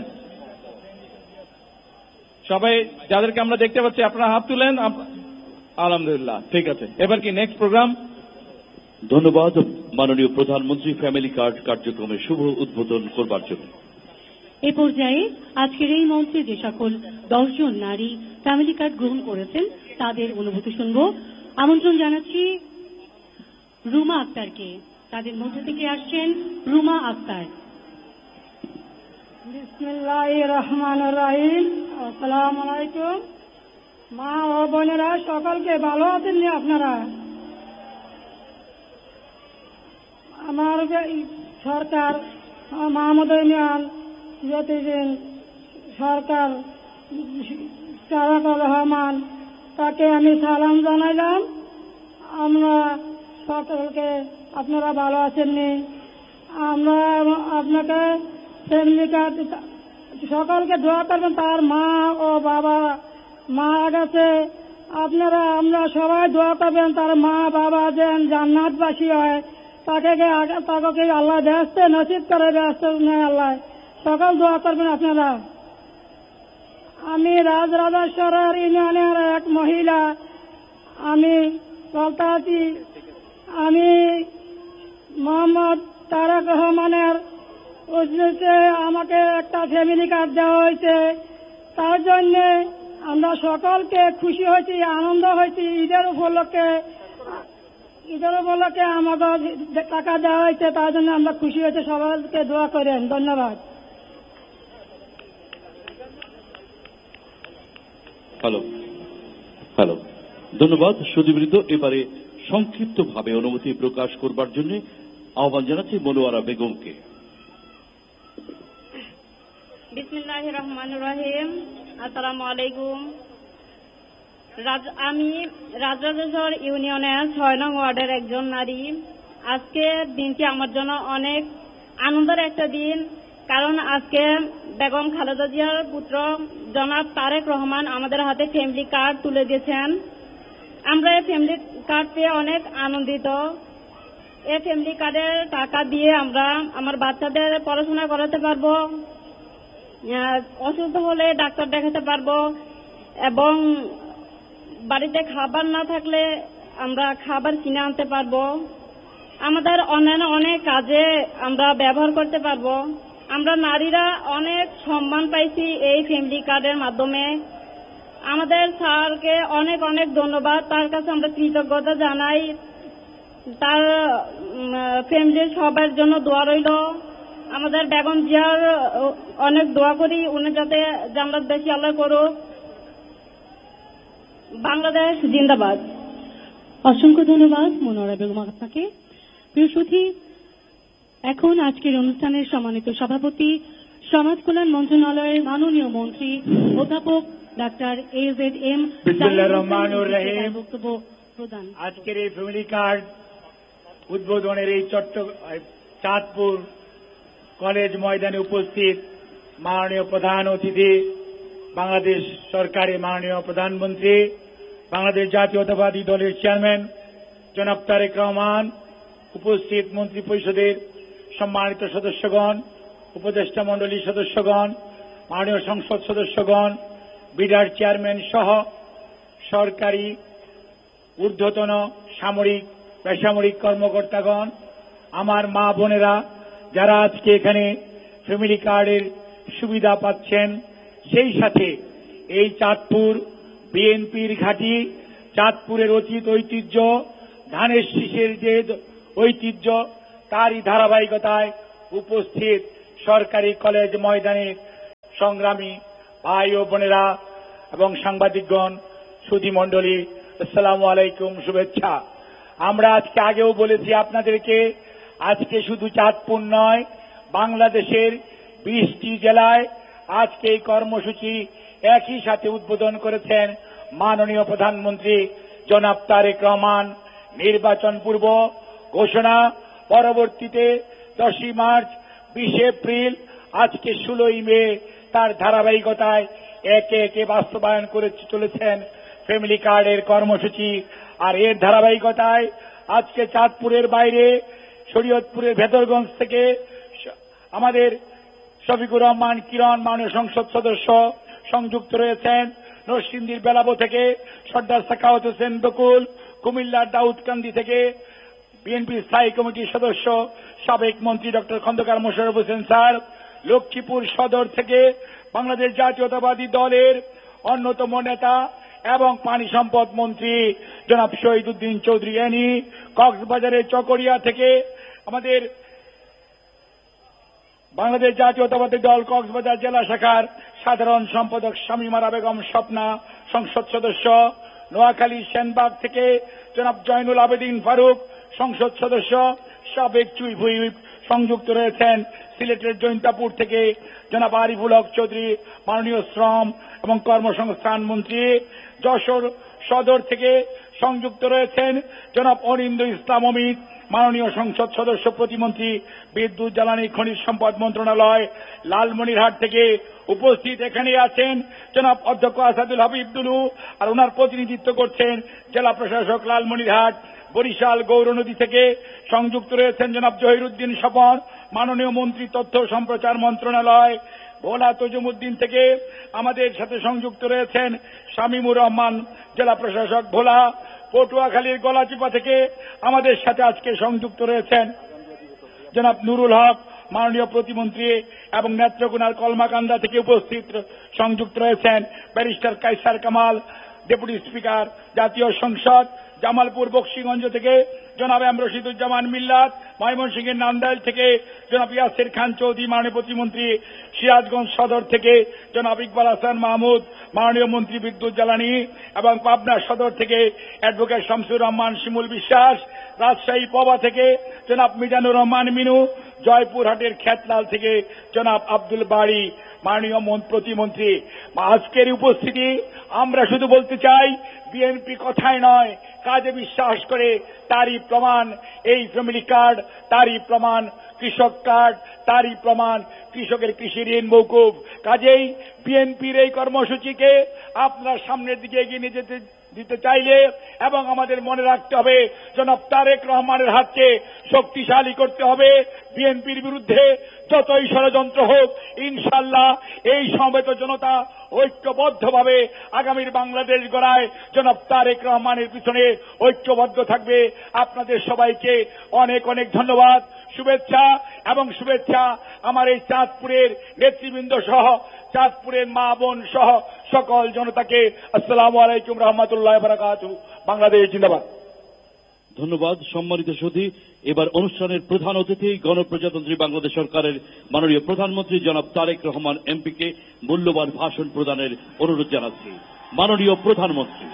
সবাই? যাদেরকে আমরা দেখতে পাচ্ছি আপনারা হাত তুলেন। আলহামদুলিল্লাহ, ঠিক আছে। এবার কি নেক্সট প্রোগ্রাম? ধন্যবাদ মাননীয় প্রধানমন্ত্রী ফ্যামিলি কার্ড কার্যক্রমের শুভ উদ্বোধন করবার জন্য। এ পর্যায়ে আজকের এই মঞ্চে যে সকল 10 জন নারী ফ্যামিলি কার্ড গ্রহণ করেছেন তাদের অনুভূতি শুনব। আমন্ত্রণ জানাচ্ছি রুমা আক্তারকে। তাদের মধ্যে থেকে আসছেন রুমা আক্তার। বিসমিল্লাহির রহমানির রহিম। আসসালামু আলাইকুম। মা ও বোনেরা সকলকে ভালো আছেন নি আপনারা? আমার সরকার মাহমুদ ইমরান যতদিন সরকার তারেক রহমান, তাকে আমি সালাম জানাইলাম। আমরা সকলকে আপনারা ভালো আছেননি? আমরা আপনাকে ফ্যামিলি কার্ড সকলকে দোয়া করবেন। তার মা ও বাবা মারা গেছে, আপনারা আমরা সবাই দোয়া করবেন তার মা বাবা যেন জান্নাতবাসী হয়, তাকে আল্লাহ ব্যস্ত নসিব করে, ব্যস্ত নেয় আল্লাহ, সকল দোয়া করবেন আপনারা। আমি রাজরাজেশ্বর ইউনিয়নের এক মহিলা, আমি বলতে আছি, আমি মোহাম্মদ তারেক রহমানের উদ্দেশ্যে আমাকে একটা ফ্যামিলি কার্ড দেওয়া হয়েছে। তার জন্য আমরা সকলকে খুশি হয়েছি, আনন্দ হয়েছি। ঈদের উপলক্ষে আমাকে টাকা দেওয়া হয়েছে, তার জন্য আমরা খুশি হয়েছি। সবাইকে দোয়া করেন। ধন্যবাদ। হ্যালো, ধন্যবাদ সুদীবৃন্দ। এবারে সংক্ষিপ্তভাবে অনুমতি প্রকাশ করবার জন্য আহ্বান জানাচ্ছি মনোয়ারা বেগমকে। বিসমিল্লাহির রহমানির রহিম। আসসালামু আলাইকুম। আমি রাজরাজেশ্বর ইউনিয়নের 6 নং ওয়ার্ডের একজন নারী। আজকের দিনটি আমার জন্য অনেক আনন্দের একটা দিন, কারণ আজকে বেগম খালেদা জিয়ার পুত্র জনাব তারেক রহমান আমাদের হাতে ফ্যামিলি কার্ড তুলে দিয়েছেন। আমরা এই ফ্যামিলি কার্ড পেয়ে অনেক আনন্দিত। এই ফ্যামিলি কার্ডের টাকা দিয়ে আমরা আমার বাচ্চাদের পড়াশোনা করাতে পারবো, অসুস্থ হলে ডাক্তার দেখাতে পারবো, এবং বাড়িতে খাবার না থাকলে আমরা খাবার কিনে আনতে পারবো। আমাদের অন্যান্য অনেক কাজে আমরা ব্যবহার করতে পারবো। আমরা নারীরা অনেক সম্মান পাইছি এই ফ্যামিলি কার্ডের মাধ্যমে। আমাদের স্যারকে অনেক অনেক ধন্যবাদ, তার কাছে আমরা কৃতজ্ঞতা জানাই। তার ফ্যামিলির সবার জন্য দোয়া রইল। আমাদের বেগম জিয়ার অনেক দোয়া করি, উনি যাতে জান্নাত বেশি আল্লাহ করুক। বাংলাদেশ জিন্দাবাদ। অসংখ্য ধন্যবাদ মনোয়ারা বেগম আপনাকে। প্রিয় সুধী, এখন আজকের অনুষ্ঠানের সম্মানিত সভাপতি, সমাজ কল্যাণ মন্ত্রণালয়ের মাননীয় মন্ত্রী অধ্যাপক ডাক্তার AZM বক্তব্য প্রদান। আজকের এই ফ্যামিলি কার্ড উদ্বোধনের এই চাঁদপুর কলেজ ময়দানে উপস্থিত মাননীয় প্রধান অতিথি, বাংলাদেশ সরকারের মাননীয় প্রধানমন্ত্রী, বাংলাদেশ জাতীয়তাবাদী দলের চেয়ারম্যান জনাব তারেক রহমান, উপস্থিত মন্ত্রী পরিষদের সম্মানিত সদস্যগণ, উপদেষ্টা মণ্ডলীর সদস্যগণ, মাননীয় সংসদ সদস্যগণ, বিডার চেয়ারম্যান সহ সরকারি ঊর্ধ্বতন সামরিক বেসামরিক কর্মকর্তাগণ, আমার মা বোনেরা যারা আজকে এখানে ফ্যামিলি কার্ডের সুবিধা পাচ্ছেন, সেই সাথে এই চাঁদপুর বিএনপির ঘাঁটি, চাঁদপুরের অতীত ঐতিহ্য, ধানের শীষের যে ঐতিহ্য, তারই ধারাবাহিকতায় উপস্থিত সরকারি কলেজ ময়দানে সংগ্রামী ভাই ও বোনেরা এবং সাংবাদিকগণ, সুধী মণ্ডলী, আসসালামু আলাইকুম, শুভেচ্ছা। আমরা আজকে আগেও বলেছি আপনাদেরকে, আজকে শুধু চাঁদপুর নয়, বাংলাদেশের 20টি জেলায় আজকে এই কর্মসূচি একই সাথে উদ্বোধন করেছেন মাননীয় প্রধানমন্ত্রী জনাব তারেক রহমান। নির্বাচন পূর্ব ঘোষণা, পরবর্তীতে 10ই মার্চ, 20 এপ্রিল, আজকে 16ই মে, তার ধারাবাহিকতায় একে একে বাস্তবায়ন করে চলেছেন ফ্যামিলি কার্ডের কর্মসূচি। আর এর ধারাবাহিকতায় আজকে চাঁদপুরের বাইরে শরীয়তপুরের ভেতরগঞ্জ থেকে আমাদের শফিকুর রহমান কিরণ মাননীয় সংসদ সদস্য সংযুক্ত রয়েছেন। নরসিংদীর বেলাবো থেকে সর্দার সাখাওয়াত হোসেন বকুল, কুমিল্লার দাউদকান্দি থেকে বিএনপি স্থায়ী কমিটির সদস্য সাবেক মন্ত্রী ডক্টর খন্দকার মোশাররফ হোসেন স্যার, লক্ষ্মীপুর সদর থেকে বাংলাদেশ জাতীয়তাবাদী দলের অন্যতম নেতা এবং পানি সম্পদ মন্ত্রী জনাব শহীদ উদ্দিন চৌধুরী এনি, কক্সবাজারের চকরিয়া থেকে আমাদের বাংলাদেশ জাতীয়তাবাদী দল কক্সবাজার জেলা শাখার সাধারণ সম্পাদক শামীমারা বেগম স্বপ্না, সংসদ সদস্য, নোয়াখালী সেনবাগ থেকে জনাব জয়নুল আবেদিন ফারুক, সংসদ সদস্য, সাবেক চুইপ হুইপ সংযুক্ত রয়েছেন। সিলেটের জৈন্তাপুর থেকে জনাব আরিফুল হক চৌধুরী, মাননীয় শ্রম এবং কর্মসংস্থান মন্ত্রী। যশোর সদর থেকে সংযুক্ত রয়েছেন জনাব অনিন্দ ইসলাম অমিত, মাননীয় সংসদ সদস্য প্রতিমন্ত্রী, বিদ্যুৎ জ্বালানি খনিজ সম্পদ মন্ত্রণালয়। লালমনিরহাট থেকে উপস্থিত এখানে আছেন জনাব অধ্যক্ষ আসাদুল হাবিব দুলু, আর ওনার প্রতিনিধিত্ব করছেন জেলা প্রশাসক লালমনিরহাট। বরিশাল গৌরনদী থেকে সংযুক্ত রয়েছেন জনাব জহিরুদ্দিন স্বপন, মাননীয় মন্ত্রী তথ্য সম্প্রচার মন্ত্রণালয়। ভোলা তজুমুদ্দিন থেকে আমাদের সাথে সংযুক্ত রয়েছেন শামীমুর রহমান, জেলা প্রশাসক ভোলা। পটুয়াখালীর গলাচিপা থেকে আমাদের সাথে আজকে সংযুক্ত রয়েছেন জনাব নুরুল হক, মাননীয় প্রতিমন্ত্রী, এবং নেত্রকোনার কলমাকান্দা থেকে উপস্থিত সংযুক্ত রয়েছেন barrister Kaiser Kamal, deputy speaker জাতীয় সংসদ। জামালপুর বক্সিগঞ্জ থেকে জনাব এম রশিদুজ্জামান মিল্লাত, ময়মনসিংহের নান্দাইল থেকে জনাব ইয়াসির খান চৌধুরী, মাননীয় প্রতিমন্ত্রী। সিরাজগঞ্জ সদর থেকে জনাব ইকবাল হাসান মাহমুদ, মাননীয় মন্ত্রী বিদ্যুৎ জ্বালানি, এবং পাবনা সদর থেকে অ্যাডভোকেট শামসুর রহমান শিমুল বিশ্বাস। রাজশাহী পবা থেকে জনাব মিজানুর রহমান মিনু, জয়পুরহাটের খেতলাল থেকে জনাব আব্দুল বাড়ি, মাননীয় প্রতিমন্ত্রী। আজকের উপস্থিতি আমরা শুধু বলতে চাই, বিএনপি কথায় নয় কাজে বিশ্বাস করে, তারই প্রমাণ এই ফ্যামিলি কার্ড, তারই প্রমাণ কৃষক কার্ড, তারই প্রমাণ কৃষকের কৃষি ঋণ মৌকুফ। কাজেই বিএনপির এই কর্মসূচিকে আপনার সামনের দিকে এগিয়ে নিয়ে দিতে চাইলে এবং আমাদের মনে রাখতে হবে জনাব তারেক রহমানের হাতকে শক্তিশালী করতে হবে। বিএনপির বিরুদ্ধে যতই ষড়যন্ত্র হোক, ইনশাআল্লাহ এই সমবেত জনতা ঐক্যবদ্ধভাবে আগামীর বাংলাদেশ গড়ায় জনাব তারেক রহমানের পিছনে ঐক্যবদ্ধ থাকবে। আপনাদের সবাইকে অনেক অনেক ধন্যবাদ, শুভেচ্ছা এবং শুভেচ্ছা আমার এই চাঁদপুরের নেতৃবৃন্দ সহ চাঁদপুরের মা বোন সহ সকল জনতাকে। আসসালামু আলাইকুম রহমতুল্লাহ বারাকাতুহু। বাংলাদেশ জিন্দাবাদ। ধন্যবাদ সম্মানিত সুধী। এবার অনুষ্ঠানের প্রধান অতিথি গণপ্রজাতন্ত্রী বাংলাদেশ সরকারের মাননীয় প্রধানমন্ত্রী জনাব তারেক রহমান এমপিকে মূল্যবান ভাষণ প্রদানের অনুরোধ জানাচ্ছি। মাননীয় প্রধানমন্ত্রী।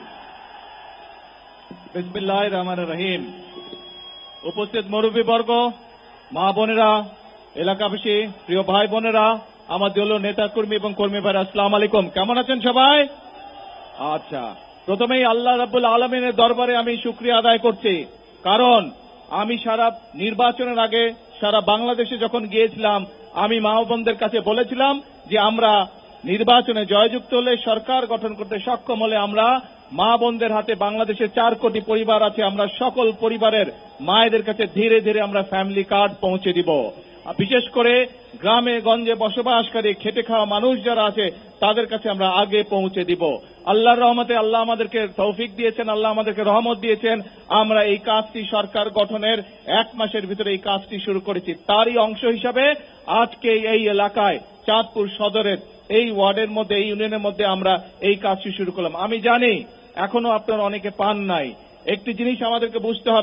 বিসমিল্লাহির রহমানির রহিম। উপস্থিত মুরব্বীবর্গ, মা বোনেরা, এলাকাবাসী, প্রিয় ভাই বোনেরা, আমার দলীয় নেতা কর্মী এবং কর্মী ভাইরা, আসসালামু আলাইকুম। কেমন আছেন সবাই? আচ্ছা, প্রথমেই আল্লাহ রাব্বুল আলামিনের দরবারে আমি শুকরিয়া আদায় করছি, কারণ আমি সারা নির্বাচনের আগে সারা বাংলাদেশে যখন গিয়েছিলাম, আমি মা বোনদের কাছে বলেছিলাম যে আমরা নির্বাচনে জয়যুক্ত হলে, সরকার গঠন করতে সক্ষম হলে আমরা মা বোনদের হাতে, বাংলাদেশে 4 কোটি পরিবার আছে, আমরা সকল পরিবারের মায়েদের কাছে ধীরে ধীরে আমরা ফ্যামিলি কার্ড পৌঁছে দিব। বিশেষ করে গ্রামে গঞ্জে বসবাসকারী খেটে খাওয়া মানুষ যারা আছে তাদের কাছে আমরা আগে পৌঁছে দিব। আল্লাহর রহমতে আল্লাহ আমাদেরকে তৌফিক দিয়েছেন, আল্লাহ আমাদেরকে রহমত দিয়েছেন। আমরা এই কাজটি সরকার গঠনের 1 মাসের ভিতরে এই কাজটি শুরু করেছি। তারই অংশ হিসাবে আজকে এই এলাকায় চাঁদপুর সদরের এই ওয়ার্ডের মধ্যে, এই ইউনিয়নের মধ্যে আমরা এই কাজটি শুরু করলাম। আমি জানি এখনো আপনারা অনেকে পান নাই। একটি জিনিস আমাদেরকে বুঝতে হবে,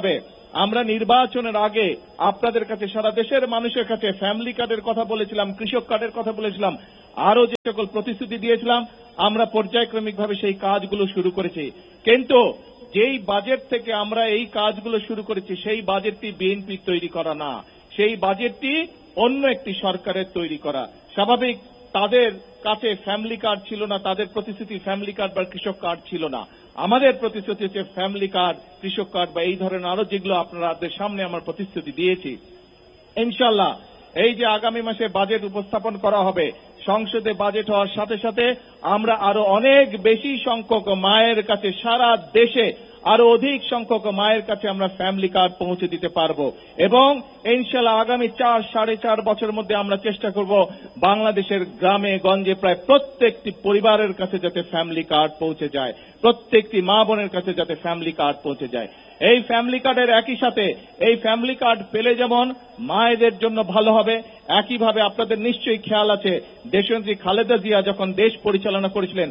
আমরা নির্বাচনের আগে আপনাদের কাছে, সারা দেশের মানুষের কাছে ফ্যামিলি কার্ডের কথা বলেছিলাম, কৃষক কার্ডের কথা বলেছিলাম, আরো যে সকল প্রতিশ্রুতি দিয়েছিলাম, আমরা পর্যায়ক্রমিকভাবে সেই কাজগুলো শুরু করেছি। কিন্তু যেই বাজেট থেকে আমরা এই কাজগুলো শুরু করেছি সেই বাজেটটি বিএনপি তৈরি করা না, সেই বাজেটটি অন্য একটি সরকারের তৈরি করা। স্বাভাবিক তাদের কাছে ফ্যামিলি কার্ড ছিল না, তাদের প্রতিশ্রুতি ফ্যামিলি কার্ড বা কৃষক কার্ড ছিল না। আমাদের প্রতিশ্রুতি হচ্ছে ফ্যামিলি কার্ড, কৃষক কার্ড বা এই ধরনের আরো যেগুলো আপনাদের সামনে আমার প্রতিশ্রুতি দিয়েছি। ইনশাআল্লাহ এই যে আগামী মাসে বাজেট উপস্থাপন করা হবে, সংসদে বাজেট হওয়ার সাথে সাথে আমরা আরো অনেক বেশি সংখ্যক মায়ের কাছে, সারা দেশে আরো অধিক সংখ্যক মায়ের কাছে আমরা ফ্যামিলি কার্ড পৌঁছে দিতে পারবো। এবং ইনশাআল্লাহ আগামী 4-4.5 বছরের মধ্যে আমরা চেষ্টা করব বাংলাদেশের গ্রামে গঞ্জে প্রায় প্রত্যেকটি পরিবারের কাছে যাতে ফ্যামিলি কার্ড পৌঁছে যায়, প্রত্যেকটি মা বোনের কাছে যাতে ফ্যামিলি কার্ড পৌঁছে যায়। এই ফ্যামিলি কার্ডের একই সাথে এই ফ্যামিলি কার্ড পেলে যেমন মায়েদের জন্য ভালো হবে, একইভাবে আপনাদের নিশ্চয়ই খেয়াল আছে দেশনেত্রী খালেদা জিয়া যখন দেশ পরিচালনা করেছিলেন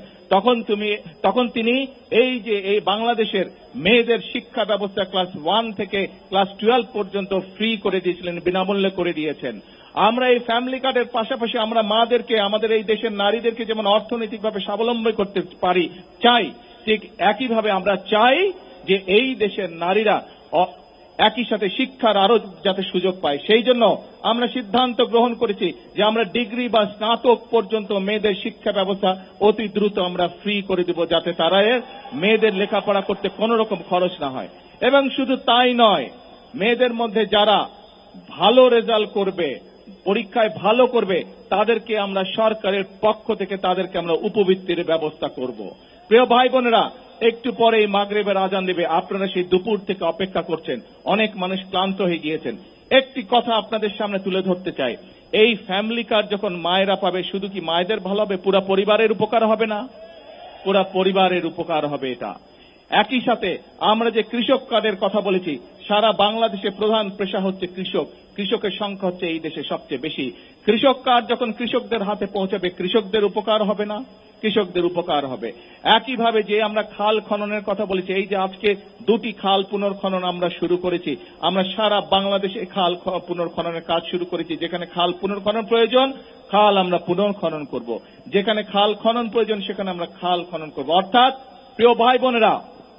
তখন তিনি এই বাংলাদেশের মেয়েদের শিক্ষা ব্যবস্থা ক্লাস 1 থেকে ক্লাস 12 পর্যন্ত ফ্রি করে দিয়েছিলেন, বিনামূল্যে করে দিয়েছেন। আমরা এই ফ্যামিলি কার্ডের পাশাপাশি আমরা মাদেরকে, আমাদের এই দেশের নারীদেরকে যেমন অর্থনৈতিকভাবে স্বাবলম্বী করতে পারি চাই, ঠিক একইভাবে আমরা চাই যে এই দেশের নারীরা একই সাথে শিক্ষার আরো যাতে সুযোগ পায়। সেই জন্য আমরা সিদ্ধান্ত গ্রহণ করেছি যে আমরা ডিগ্রি বা স্নাতক পর্যন্ত মেয়েদের শিক্ষা ব্যবস্থা অতি দ্রুত আমরা ফ্রি করে দেব, যাতে তারা মেয়েদের লেখাপড়া করতে কোনো রকম খরচ না হয়। এবং শুধু তাই নয়, মেয়েদের মধ্যে যারা ভালো রেজাল্ট করবে, পরীক্ষায় ভালো করবে, তাদেরকে আমরা সরকারের পক্ষ থেকে তাদেরকে আমরা উপবৃত্তির ব্যবস্থা করব। প্রিয় ভাই বোনেরা, একটু পরে মাগরিবের আজান দেবে, আপনারা সেই দুপুর থেকে অপেক্ষা করছেন, অনেক মানুষ ক্লান্ত হয়ে গিয়েছেন। একটি কথা আপনাদের সামনে তুলে ধরতে চাই, এই ফ্যামিলি কার্ড যখন মায়েরা পাবে, শুধু কি মায়েদের ভালো হবে, পুরা পরিবারের উপকার হবে না? পুরা পরিবারের উপকার হবে এটা। একই সাথে আমরা যে কৃষক কার্ডের কথা বলেছি, সারা বাংলাদেশে প্রধান পেশা হচ্ছে কৃষক, কৃষকের সংখ্যা হচ্ছে এই দেশে সবচেয়ে বেশি। কৃষক কার্ড যখন কৃষকদের হাতে পৌঁছাবে, কৃষকদের উপকার হবে না? কৃষকদের উপকার হবে। একইভাবে যে আমরা খাল খননের কথা বলেছি, এই যে আজকে 2টি খাল পুনর্খনন আমরা শুরু করেছি, আমরা সারা বাংলাদেশে খাল পুনর্খননের কাজ শুরু করেছি। যেখানে খাল পুনর্খনন প্রয়োজন, খাল আমরা পুনর্খনন করব, যেখানে খাল খনন প্রয়োজন সেখানে আমরা খাল খনন করব। অর্থাৎ প্রিয় ভাই বোনেরা,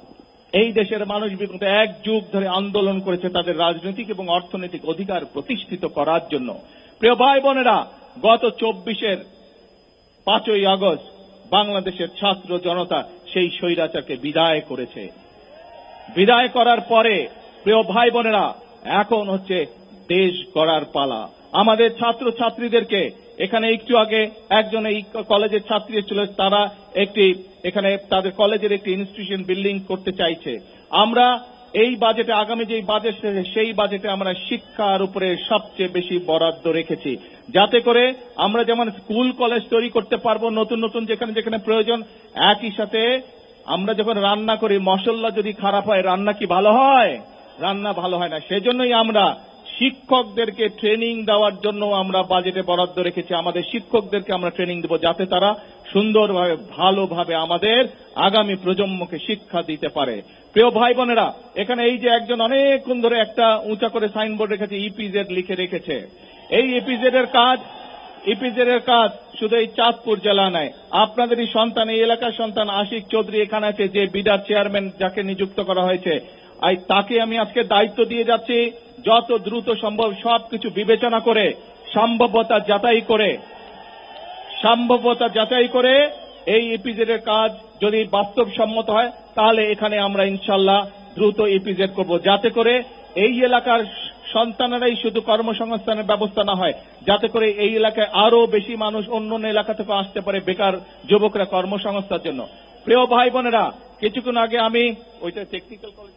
এই দেশের মানুষ বিগত 1 যুগ ধরে আন্দোলন করেছে তাদের রাজনৈতিক এবং অর্থনৈতিক অধিকার প্রতিষ্ঠিত করার জন্য। প্রিয় ভাই বোনেরা, গত 24-এর 5ই আগস্ট বাংলাদেশের ছাত্র জনতা সেই স্বৈরাচারকে বিদায় করেছে। বিদায় করার পরে প্রিয় ভাই বোনেরা, এখন হচ্ছে দেশ গড়ার পালা। আমাদের ছাত্র ছাত্রীদেরকে, এখানে একটু আগে একজন এই কলেজের ছাত্রী ছিল, তারা এখানে তাদের কলেজের একটি ইনস্টিটিউশন বিল্ডিং করতে চাইছে। আমরা এই বাজেটে, আগামী যে বাজেট সেই বাজেটে আমরা শিক্ষার উপরে সবচেয়ে বেশি বরাদ্দ রেখেছি, যাতে করে আমরা যেমন স্কুল কলেজ তৈরি করতে পারবো নতুন নতুন যেখানে যেখানে প্রয়োজন। একই সাথে আমরা যখন রান্না করি, মশলা যদি খারাপ হয় রান্না কি ভালো হয়? রান্না ভালো হয় না। সেজন্যই আমরা শিক্ষকদেরকে ট্রেনিং দেওয়ার জন্য আমরা বাজেটে বরাদ্দ রেখেছি। আমাদের শিক্ষকদেরকে আমরা ট্রেনিং দেব, যাতে তারা সুন্দরভাবে ভালোভাবে আমাদের আগামী প্রজন্মকে শিক্ষা দিতে পারে। প্রিয় ভাই বোনেরা, এখানে এই যে একজন অনেকক্ষণ ধরে একটা উঁচা করে সাইনবোর্ড রেখেছে, ইপিজেড লিখে রেখেছে। এই ইপিজেড এর কাজ শুধু এই চাঁদপুর জেলা নয়, আপনাদেরই সন্তান, এই এলাকার সন্তান আশিক চৌধুরী এখানে আছে, যে বিডার চেয়ারম্যান যাকে নিযুক্ত করা হয়েছে, তাকে আমি আজকে দায়িত্ব দিয়ে যাচ্ছি, যত দ্রুত সম্ভব সবকিছু বিবেচনা করে সম্ভাব্যতা যাচাই করে এই ইপিজেড এর কাজ যদি বাস্তবসম্মত হয়, তাহলে এখানে আমরা ইনশাআল্লাহ দ্রুত ইপিজেড করব, যাতে করে এই এলাকার সন্তানেরাই শুধু কর্মসংস্থানের ব্যবস্থা না হয়, যাতে করে এই এলাকায় আরো বেশি মানুষ অন্য এলাকা থেকে আসতে পারে, বেকার যুবকরা কর্মসংস্থার জন্য। প্রিয় ভাই বোনেরা, কিছুক্ষণ আগে আমি ওইটা টেকনিক্যাল কলেজ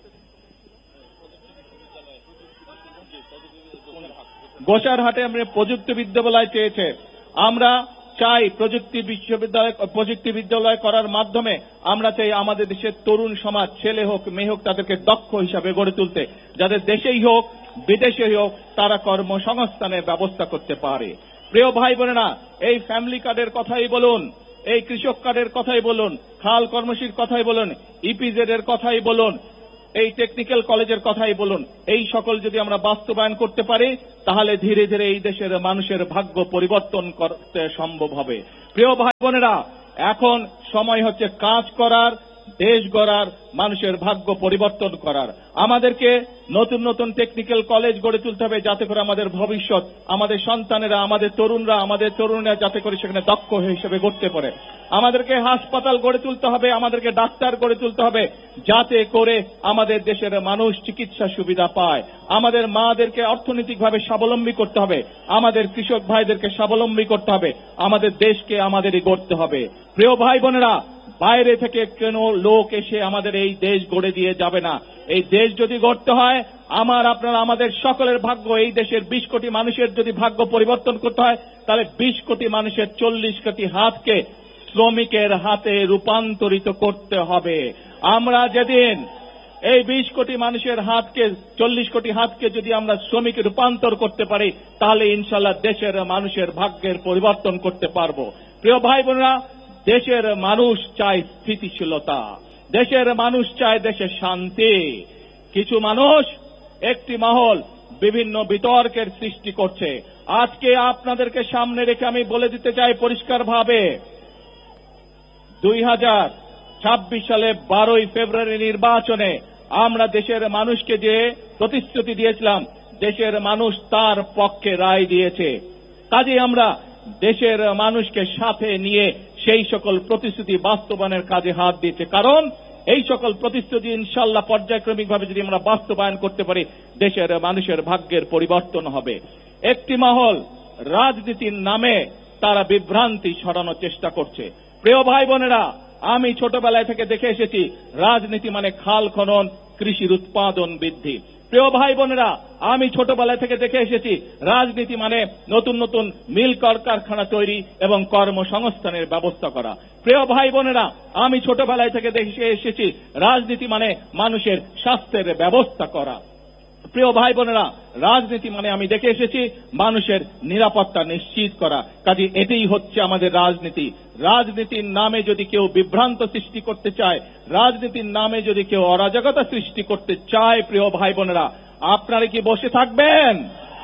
গোসারহাটে আমরা প্রযুক্তি বিদ্যালয় চেয়েছে। আমরা চাই প্রযুক্তি বিদ্যালয় করার মাধ্যমে আমরা চাই আমাদের দেশের তরুণ সমাজ, ছেলে হোক মেয়ে হোক, তাদেরকে দক্ষ হিসাবে গড়ে তুলতে, যাদের দেশেই হোক বিদেশেই হোক তারা কর্মসংস্থানের ব্যবস্থা করতে পারে। প্রিয় ভাই বোনেরা, এই ফ্যামিলি কার্ডের কথাই বলুন, এই কৃষক কার্ডের কথাই বলুন, খাল কর্মসূচির কথাই বলুন, ইপিজেড এর কথাই বলুন, এই টেকনিক্যাল কলেজের কথাই বলুন, এই সকল যদি আমরা বাস্তবায়ন করতে পারি তাহলে ধীরে ধীরে এই দেশের মানুষের ভাগ্য পরিবর্তন করতে সম্ভব হবে। প্রিয় ভাই বোনেরা, এখন সময় হচ্ছে কাজ করার, দেশ গড়ার, মানুষের ভাগ্য পরিবর্তন করার। আমাদেরকে নতুন নতুন টেকনিক্যাল কলেজ গড়ে তুলতে হবে, যাতে করে আমাদের ভবিষ্যৎ, আমাদের সন্তানেরা, আমাদের তরুণরা যাতে করে সেখানে দক্ষ হিসেবে গড়তে পারে। আমাদেরকে হাসপাতাল গড়ে তুলতে হবে, আমাদেরকে ডাক্তার গড়ে তুলতে হবে, যাতে করে আমাদের দেশের মানুষ চিকিৎসা সুবিধা পায়। আমাদের মাদেরকে অর্থনৈতিকভাবে স্বাবলম্বী করতে হবে, আমাদের কৃষক ভাইদেরকে স্বাবলম্বী করতে হবে, আমাদের দেশকে আমাদেরই গড়তে হবে। প্রিয় ভাই বোনেরা, বাইরে থেকে কোন লোক এসে আমাদের এই দেশ গড়ে দিয়ে যাবে না। এই দেশ যদি গড়তে হয়, আপনারা আমাদের সকলের ভাগ্য, এই দেশের 20 কোটি মানুষের যদি ভাগ্য পরিবর্তন করতে হয়, তাহলে 20 কোটি মানুষের 40 কোটি হাতকে শ্রমিকের হাতে রূপান্তরিত করতে হবে। আমরা যেদিন এই 20 কোটি মানুষের হাতকে, 40 কোটি হাতকে যদি আমরা শ্রমিকে রূপান্তর করতে পারি, তাহলে ইনশাআল্লাহ দেশের মানুষের ভাগ্যের পরিবর্তন করতে পারবো। প্রিয় ভাই বোনেরা, দেশের মানুষ চায় স্থিতিশীলতা, দেশের মানুষ চায় দেশের শান্তি। কিছু মানুষ, একটি মহল বিভিন্ন বিতর্কের সৃষ্টি করছে। আজকে আপনাদেরকে সামনে রেখে আমি বলে দিতে চাই পরিষ্কারভাবে, 2026 সালে 12 ফেব্রুয়ারি নির্বাচনে আমরা দেশের মানুষকে যে প্রতিশ্রুতি দিয়েছিলাম, দেশের মানুষ তার পক্ষে রায় দিয়েছে। কাজেই আমরা দেশের মানুষকে সাথে নিয়ে সেই সকল প্রতিশ্রুতি বাস্তবায়নের কাজে হাত দিয়েছে। কারণ এই সকল প্রতিশ্রুতি ইনশাআল্লাহ পর্যায়ক্রমিকভাবে যদি আমরা বাস্তবায়ন করতে পারি, দেশের মানুষের ভাগ্যের পরিবর্তন হবে। একটি মহল রাজনীতির নামে তারা বিভ্রান্তি ছড়ানোর চেষ্টা করছে। প্রিয় ভাই বোনেরা, আমি ছোটবেলায় থেকে দেখে এসেছি রাজনীতি মানে খাল খনন, কৃষির উৎপাদন বৃদ্ধি। প্রিয় ভাই বোনেরা, আমি ছোটবেলা থেকে দেখে এসেছি রাজনীতি মানে নতুন নতুন মিল কারখানা তৈরি এবং কর্মসংস্থানের ব্যবস্থা করা। প্রিয় ভাই বোনেরা, আমি ছোটবেলায় থেকে দেখে এসেছি রাজনীতি মানে মানুষের স্বাস্থ্যের ব্যবস্থা করা। প্রিয় ভাই বোনেরা, রাজনীতি মানে আমি দেখে এসেছি মানুষের নিরাপত্তা নিশ্চিত করা। কাজে এটাই হচ্ছে আমাদের রাজনীতি। রাজনীতির নামে যদি কেউ বিভ্রান্ত সৃষ্টি করতে চায়, রাজনীতির নামে যদি কেউ অরাজকতা সৃষ্টি করতে চায়, প্রিয় ভাই বোনেরা, আপনারা কি বসে থাকবেন?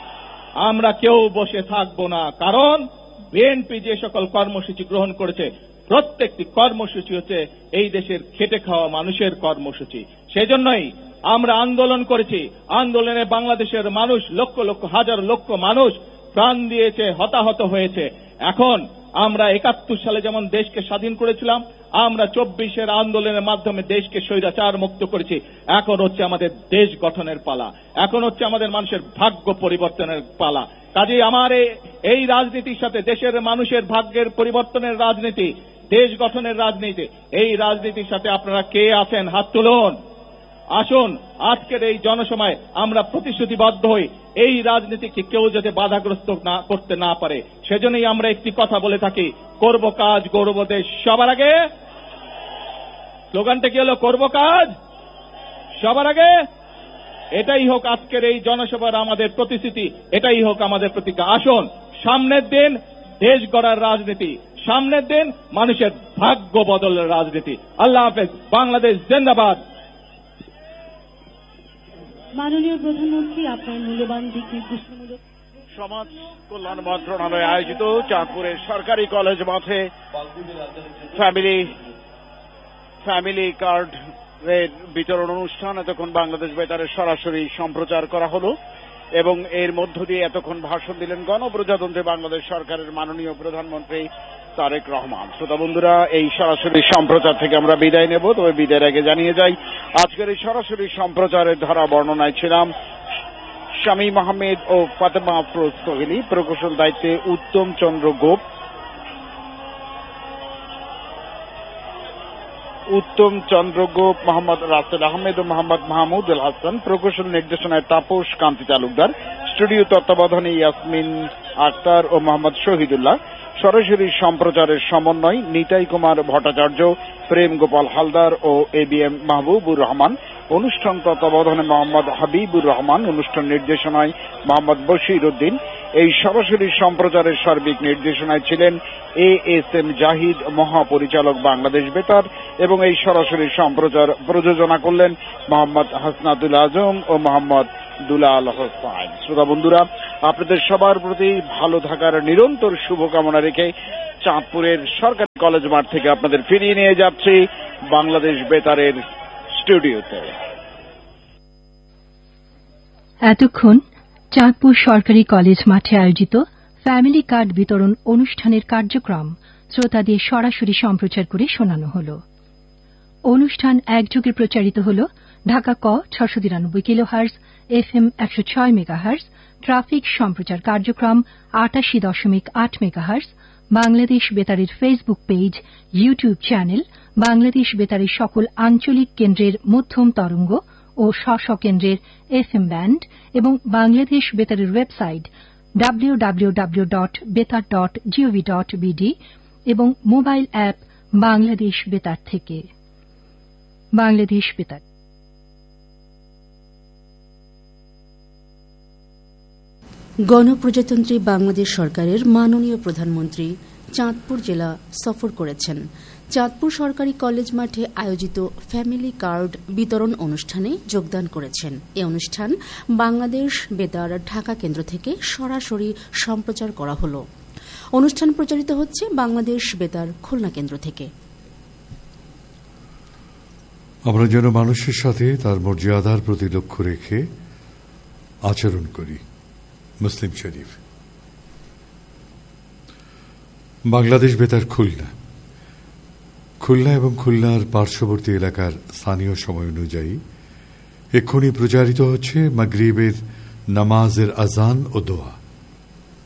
আমরা কেউ বসে থাকবো না। কারণ বিএনপি যে সকল কর্মসূচি গ্রহণ করেছে, প্রত্যেকটি কর্মসূচি হচ্ছে এই দেশের খেটে খাওয়া মানুষের কর্মসূচি। সেজন্যই আমরা আন্দোলন করেছি। আন্দোলনে বাংলাদেশের মানুষ, লক্ষ লক্ষ হাজার লক্ষ মানুষ প্রাণ দিয়েছে, হতাহত হয়েছে। এখন আমরা 71 সালে যেমন দেশকে স্বাধীন করেছিলাম, আমরা 24-এর আন্দোলনের মাধ্যমে দেশকে স্বৈরাচার মুক্ত করেছি। এখন হচ্ছে আমাদের দেশ গঠনের পালা, এখন হচ্ছে আমাদের মানুষের ভাগ্য পরিবর্তনের পালা। কাজেই আমার এই রাজনীতির সাথে, দেশের মানুষের ভাগ্যের পরিবর্তনের রাজনীতি, দেশ গঠনের রাজনীতি, এই রাজনীতির সাথে আপনারা কে আছেন? হাত তুলুন। আসুন আজকের এই জনসভায় আমরা প্রতিশ্রুতিবদ্ধ হই, এই রাজনীতিকে কেউ যাতে বাধাগ্রস্ত না করতে না পারে। সেজন্যই আমরা একটি কথা বলে থাকি, করব কাজ গড়ব দেশ সবার আগে। স্লোগানটা কি হলো? করব কাজ সবার আগে। এটাই হোক আজকের এই জনসভার আমাদের প্রতিশ্রুতি, এটাই হোক আমাদের প্রতিজ্ঞা। আসুন, সামনের দিন দেশ গড়ার রাজনীতি, সামনের দিন মানুষের ভাগ্য বদলের রাজনীতি। আল্লাহ হাফেজ। বাংলাদেশ জিন্দাবাদ। মাননীয় প্রধানমন্ত্রী, আপনার মূল্যবান দিক নির্দেশনামূলক। সমাজ কল্যাণ মন্ত্রণালয় আয়োজিত চাঁদপুরের সরকারি কলেজ মাঠে ফ্যামিলি কার্ড এর বিতরণ অনুষ্ঠান এতক্ষণ বাংলাদেশ বেতারের সরাসরি সম্প্রচার করা হলো এবং এর মধ্য দিয়ে এতক্ষণ ভাষণ দিলেন গণপ্রজাতন্ত্রী বাংলাদেশ সরকারের মাননীয় প্রধানমন্ত্রী তারেক রহমান। শ্রোতা বন্ধুরা, এই সরাসরি সম্প্রচার থেকে আমরা বিদায় নেব, তবে বিদায়ের আগে জানিয়ে যাই আজকের এই সরাসরি সম্প্রচারের ধারা বর্ণনায় ছিলাম শামীম আহমেদ ও ফাতেমা আফরোজ কোহলি, প্রকৌশল দায়িত্বে উত্তম চন্দ্র গোপ, মোহাম্মদ রাসেল আহমেদ ও মোহাম্মদ মাহমুদুল হাসান, প্রকৌশল নির্দেশনায় তাপস কান্তি তালুকদার, স্টুডিও তত্ত্বাবধানে ইয়াসমিন আক্তার ও মোহাম্মদ শহীদুল্লাহ, সরাসরি সম্প্রচারের সমন্বয় নিতাই কুমার ভট্টাচার্য, প্রেম গোপাল হালদার ও ABM মাহবুবুর রহমান, অনুষ্ঠান তত্ত্বাবধানে মোহাম্মদ হাবিবুর রহমান, অনুষ্ঠান নির্দেশনায় মোহাম্মদ বশির উদ্দিন, এই সরাসরি সম্প্রচারের সার্বিক নির্দেশনায় ছিলেন ASM জাহিদ, মহাপরিচালক বাংলাদেশ বেতার, এবং এই সরাসরি সম্প্রচার প্রযোজনা করলেন মোহাম্মদ হাসনাতুল আজম ও মোহাম্মদ দুলাল হোসাইন। শ্রোতা বন্ধুরা, আপনাদের সবার প্রতি ভালো থাকার নিরন্তর শুভকামনা রেখে চাঁদপুরের সরকারি কলেজ মাঠ থেকে আপনাদের ফিরিয়ে নিয়ে যাচ্ছি বাংলাদেশ বেতারের স্টুডিওতে। এতক্ষণ চাঁদপুর সরকারি কলেজ মাঠে আয়োজিত ফ্যামিলি কার্ড বিতরণ অনুষ্ঠানের কার্যক্রম শ্রোতাদের সরাসরি সম্প্রচার করে শোনানো হল। অনুষ্ঠান একযোগে প্রচারিত হল ঢাকা ক 693 কিলোহার্জ, FM 106 মেগাহার্জ, ট্রাফিক সম্প্রচার কার্যক্রম 88.8 megahertz, Bangladesh বেতারের Facebook page, YouTube channel, Bangladesh বেতারের সকল আঞ্চলিক কেন্দ্রের মধ্যম তরঙ্গ ও স্ব কেন্দ্রের FM ব্যান্ড এবং বাংলাদেশ বেতারের ওয়েবসাইট www.betar.gov.bd এবং মোবাইল অ্যাপ বাংলাদেশ বেতার থেকে। বাংলাদেশ বেতার। গণপ্রজাতন্ত্রী বাংলাদেশ সরকারের মাননীয় প্রধানমন্ত্রী চাঁদপুর জেলা সফর করেছেন। চাঁদপুর সরকারি কলেজ মাঠে আয়োজিত ফ্যামিলি কার্ড বিতরণ অনুষ্ঠানে যোগদান করেছেন। এই অনুষ্ঠান বাংলাদেশ বেতার ঢাকা কেন্দ্র থেকে সরাসরি সম্প্রচার করা হল। অনুষ্ঠান প্রচারিত হচ্ছে বাংলাদেশ বেতার খুলনা কেন্দ্র থেকে। আমরা যেন মানুষের সাথে তার মর্যাদার প্রতি লক্ষ্য রেখে আচরণ করি। মুসলিম শরীফ। বাংলাদেশ বেতার খুলনা এবং খুলনার পার্শ্ববর্তী এলাকার স্থানীয় সময় অনুযায়ী এক্ষুনি প্রচারিত হচ্ছে মাগরিবের নামাজের আজান ও দোয়া।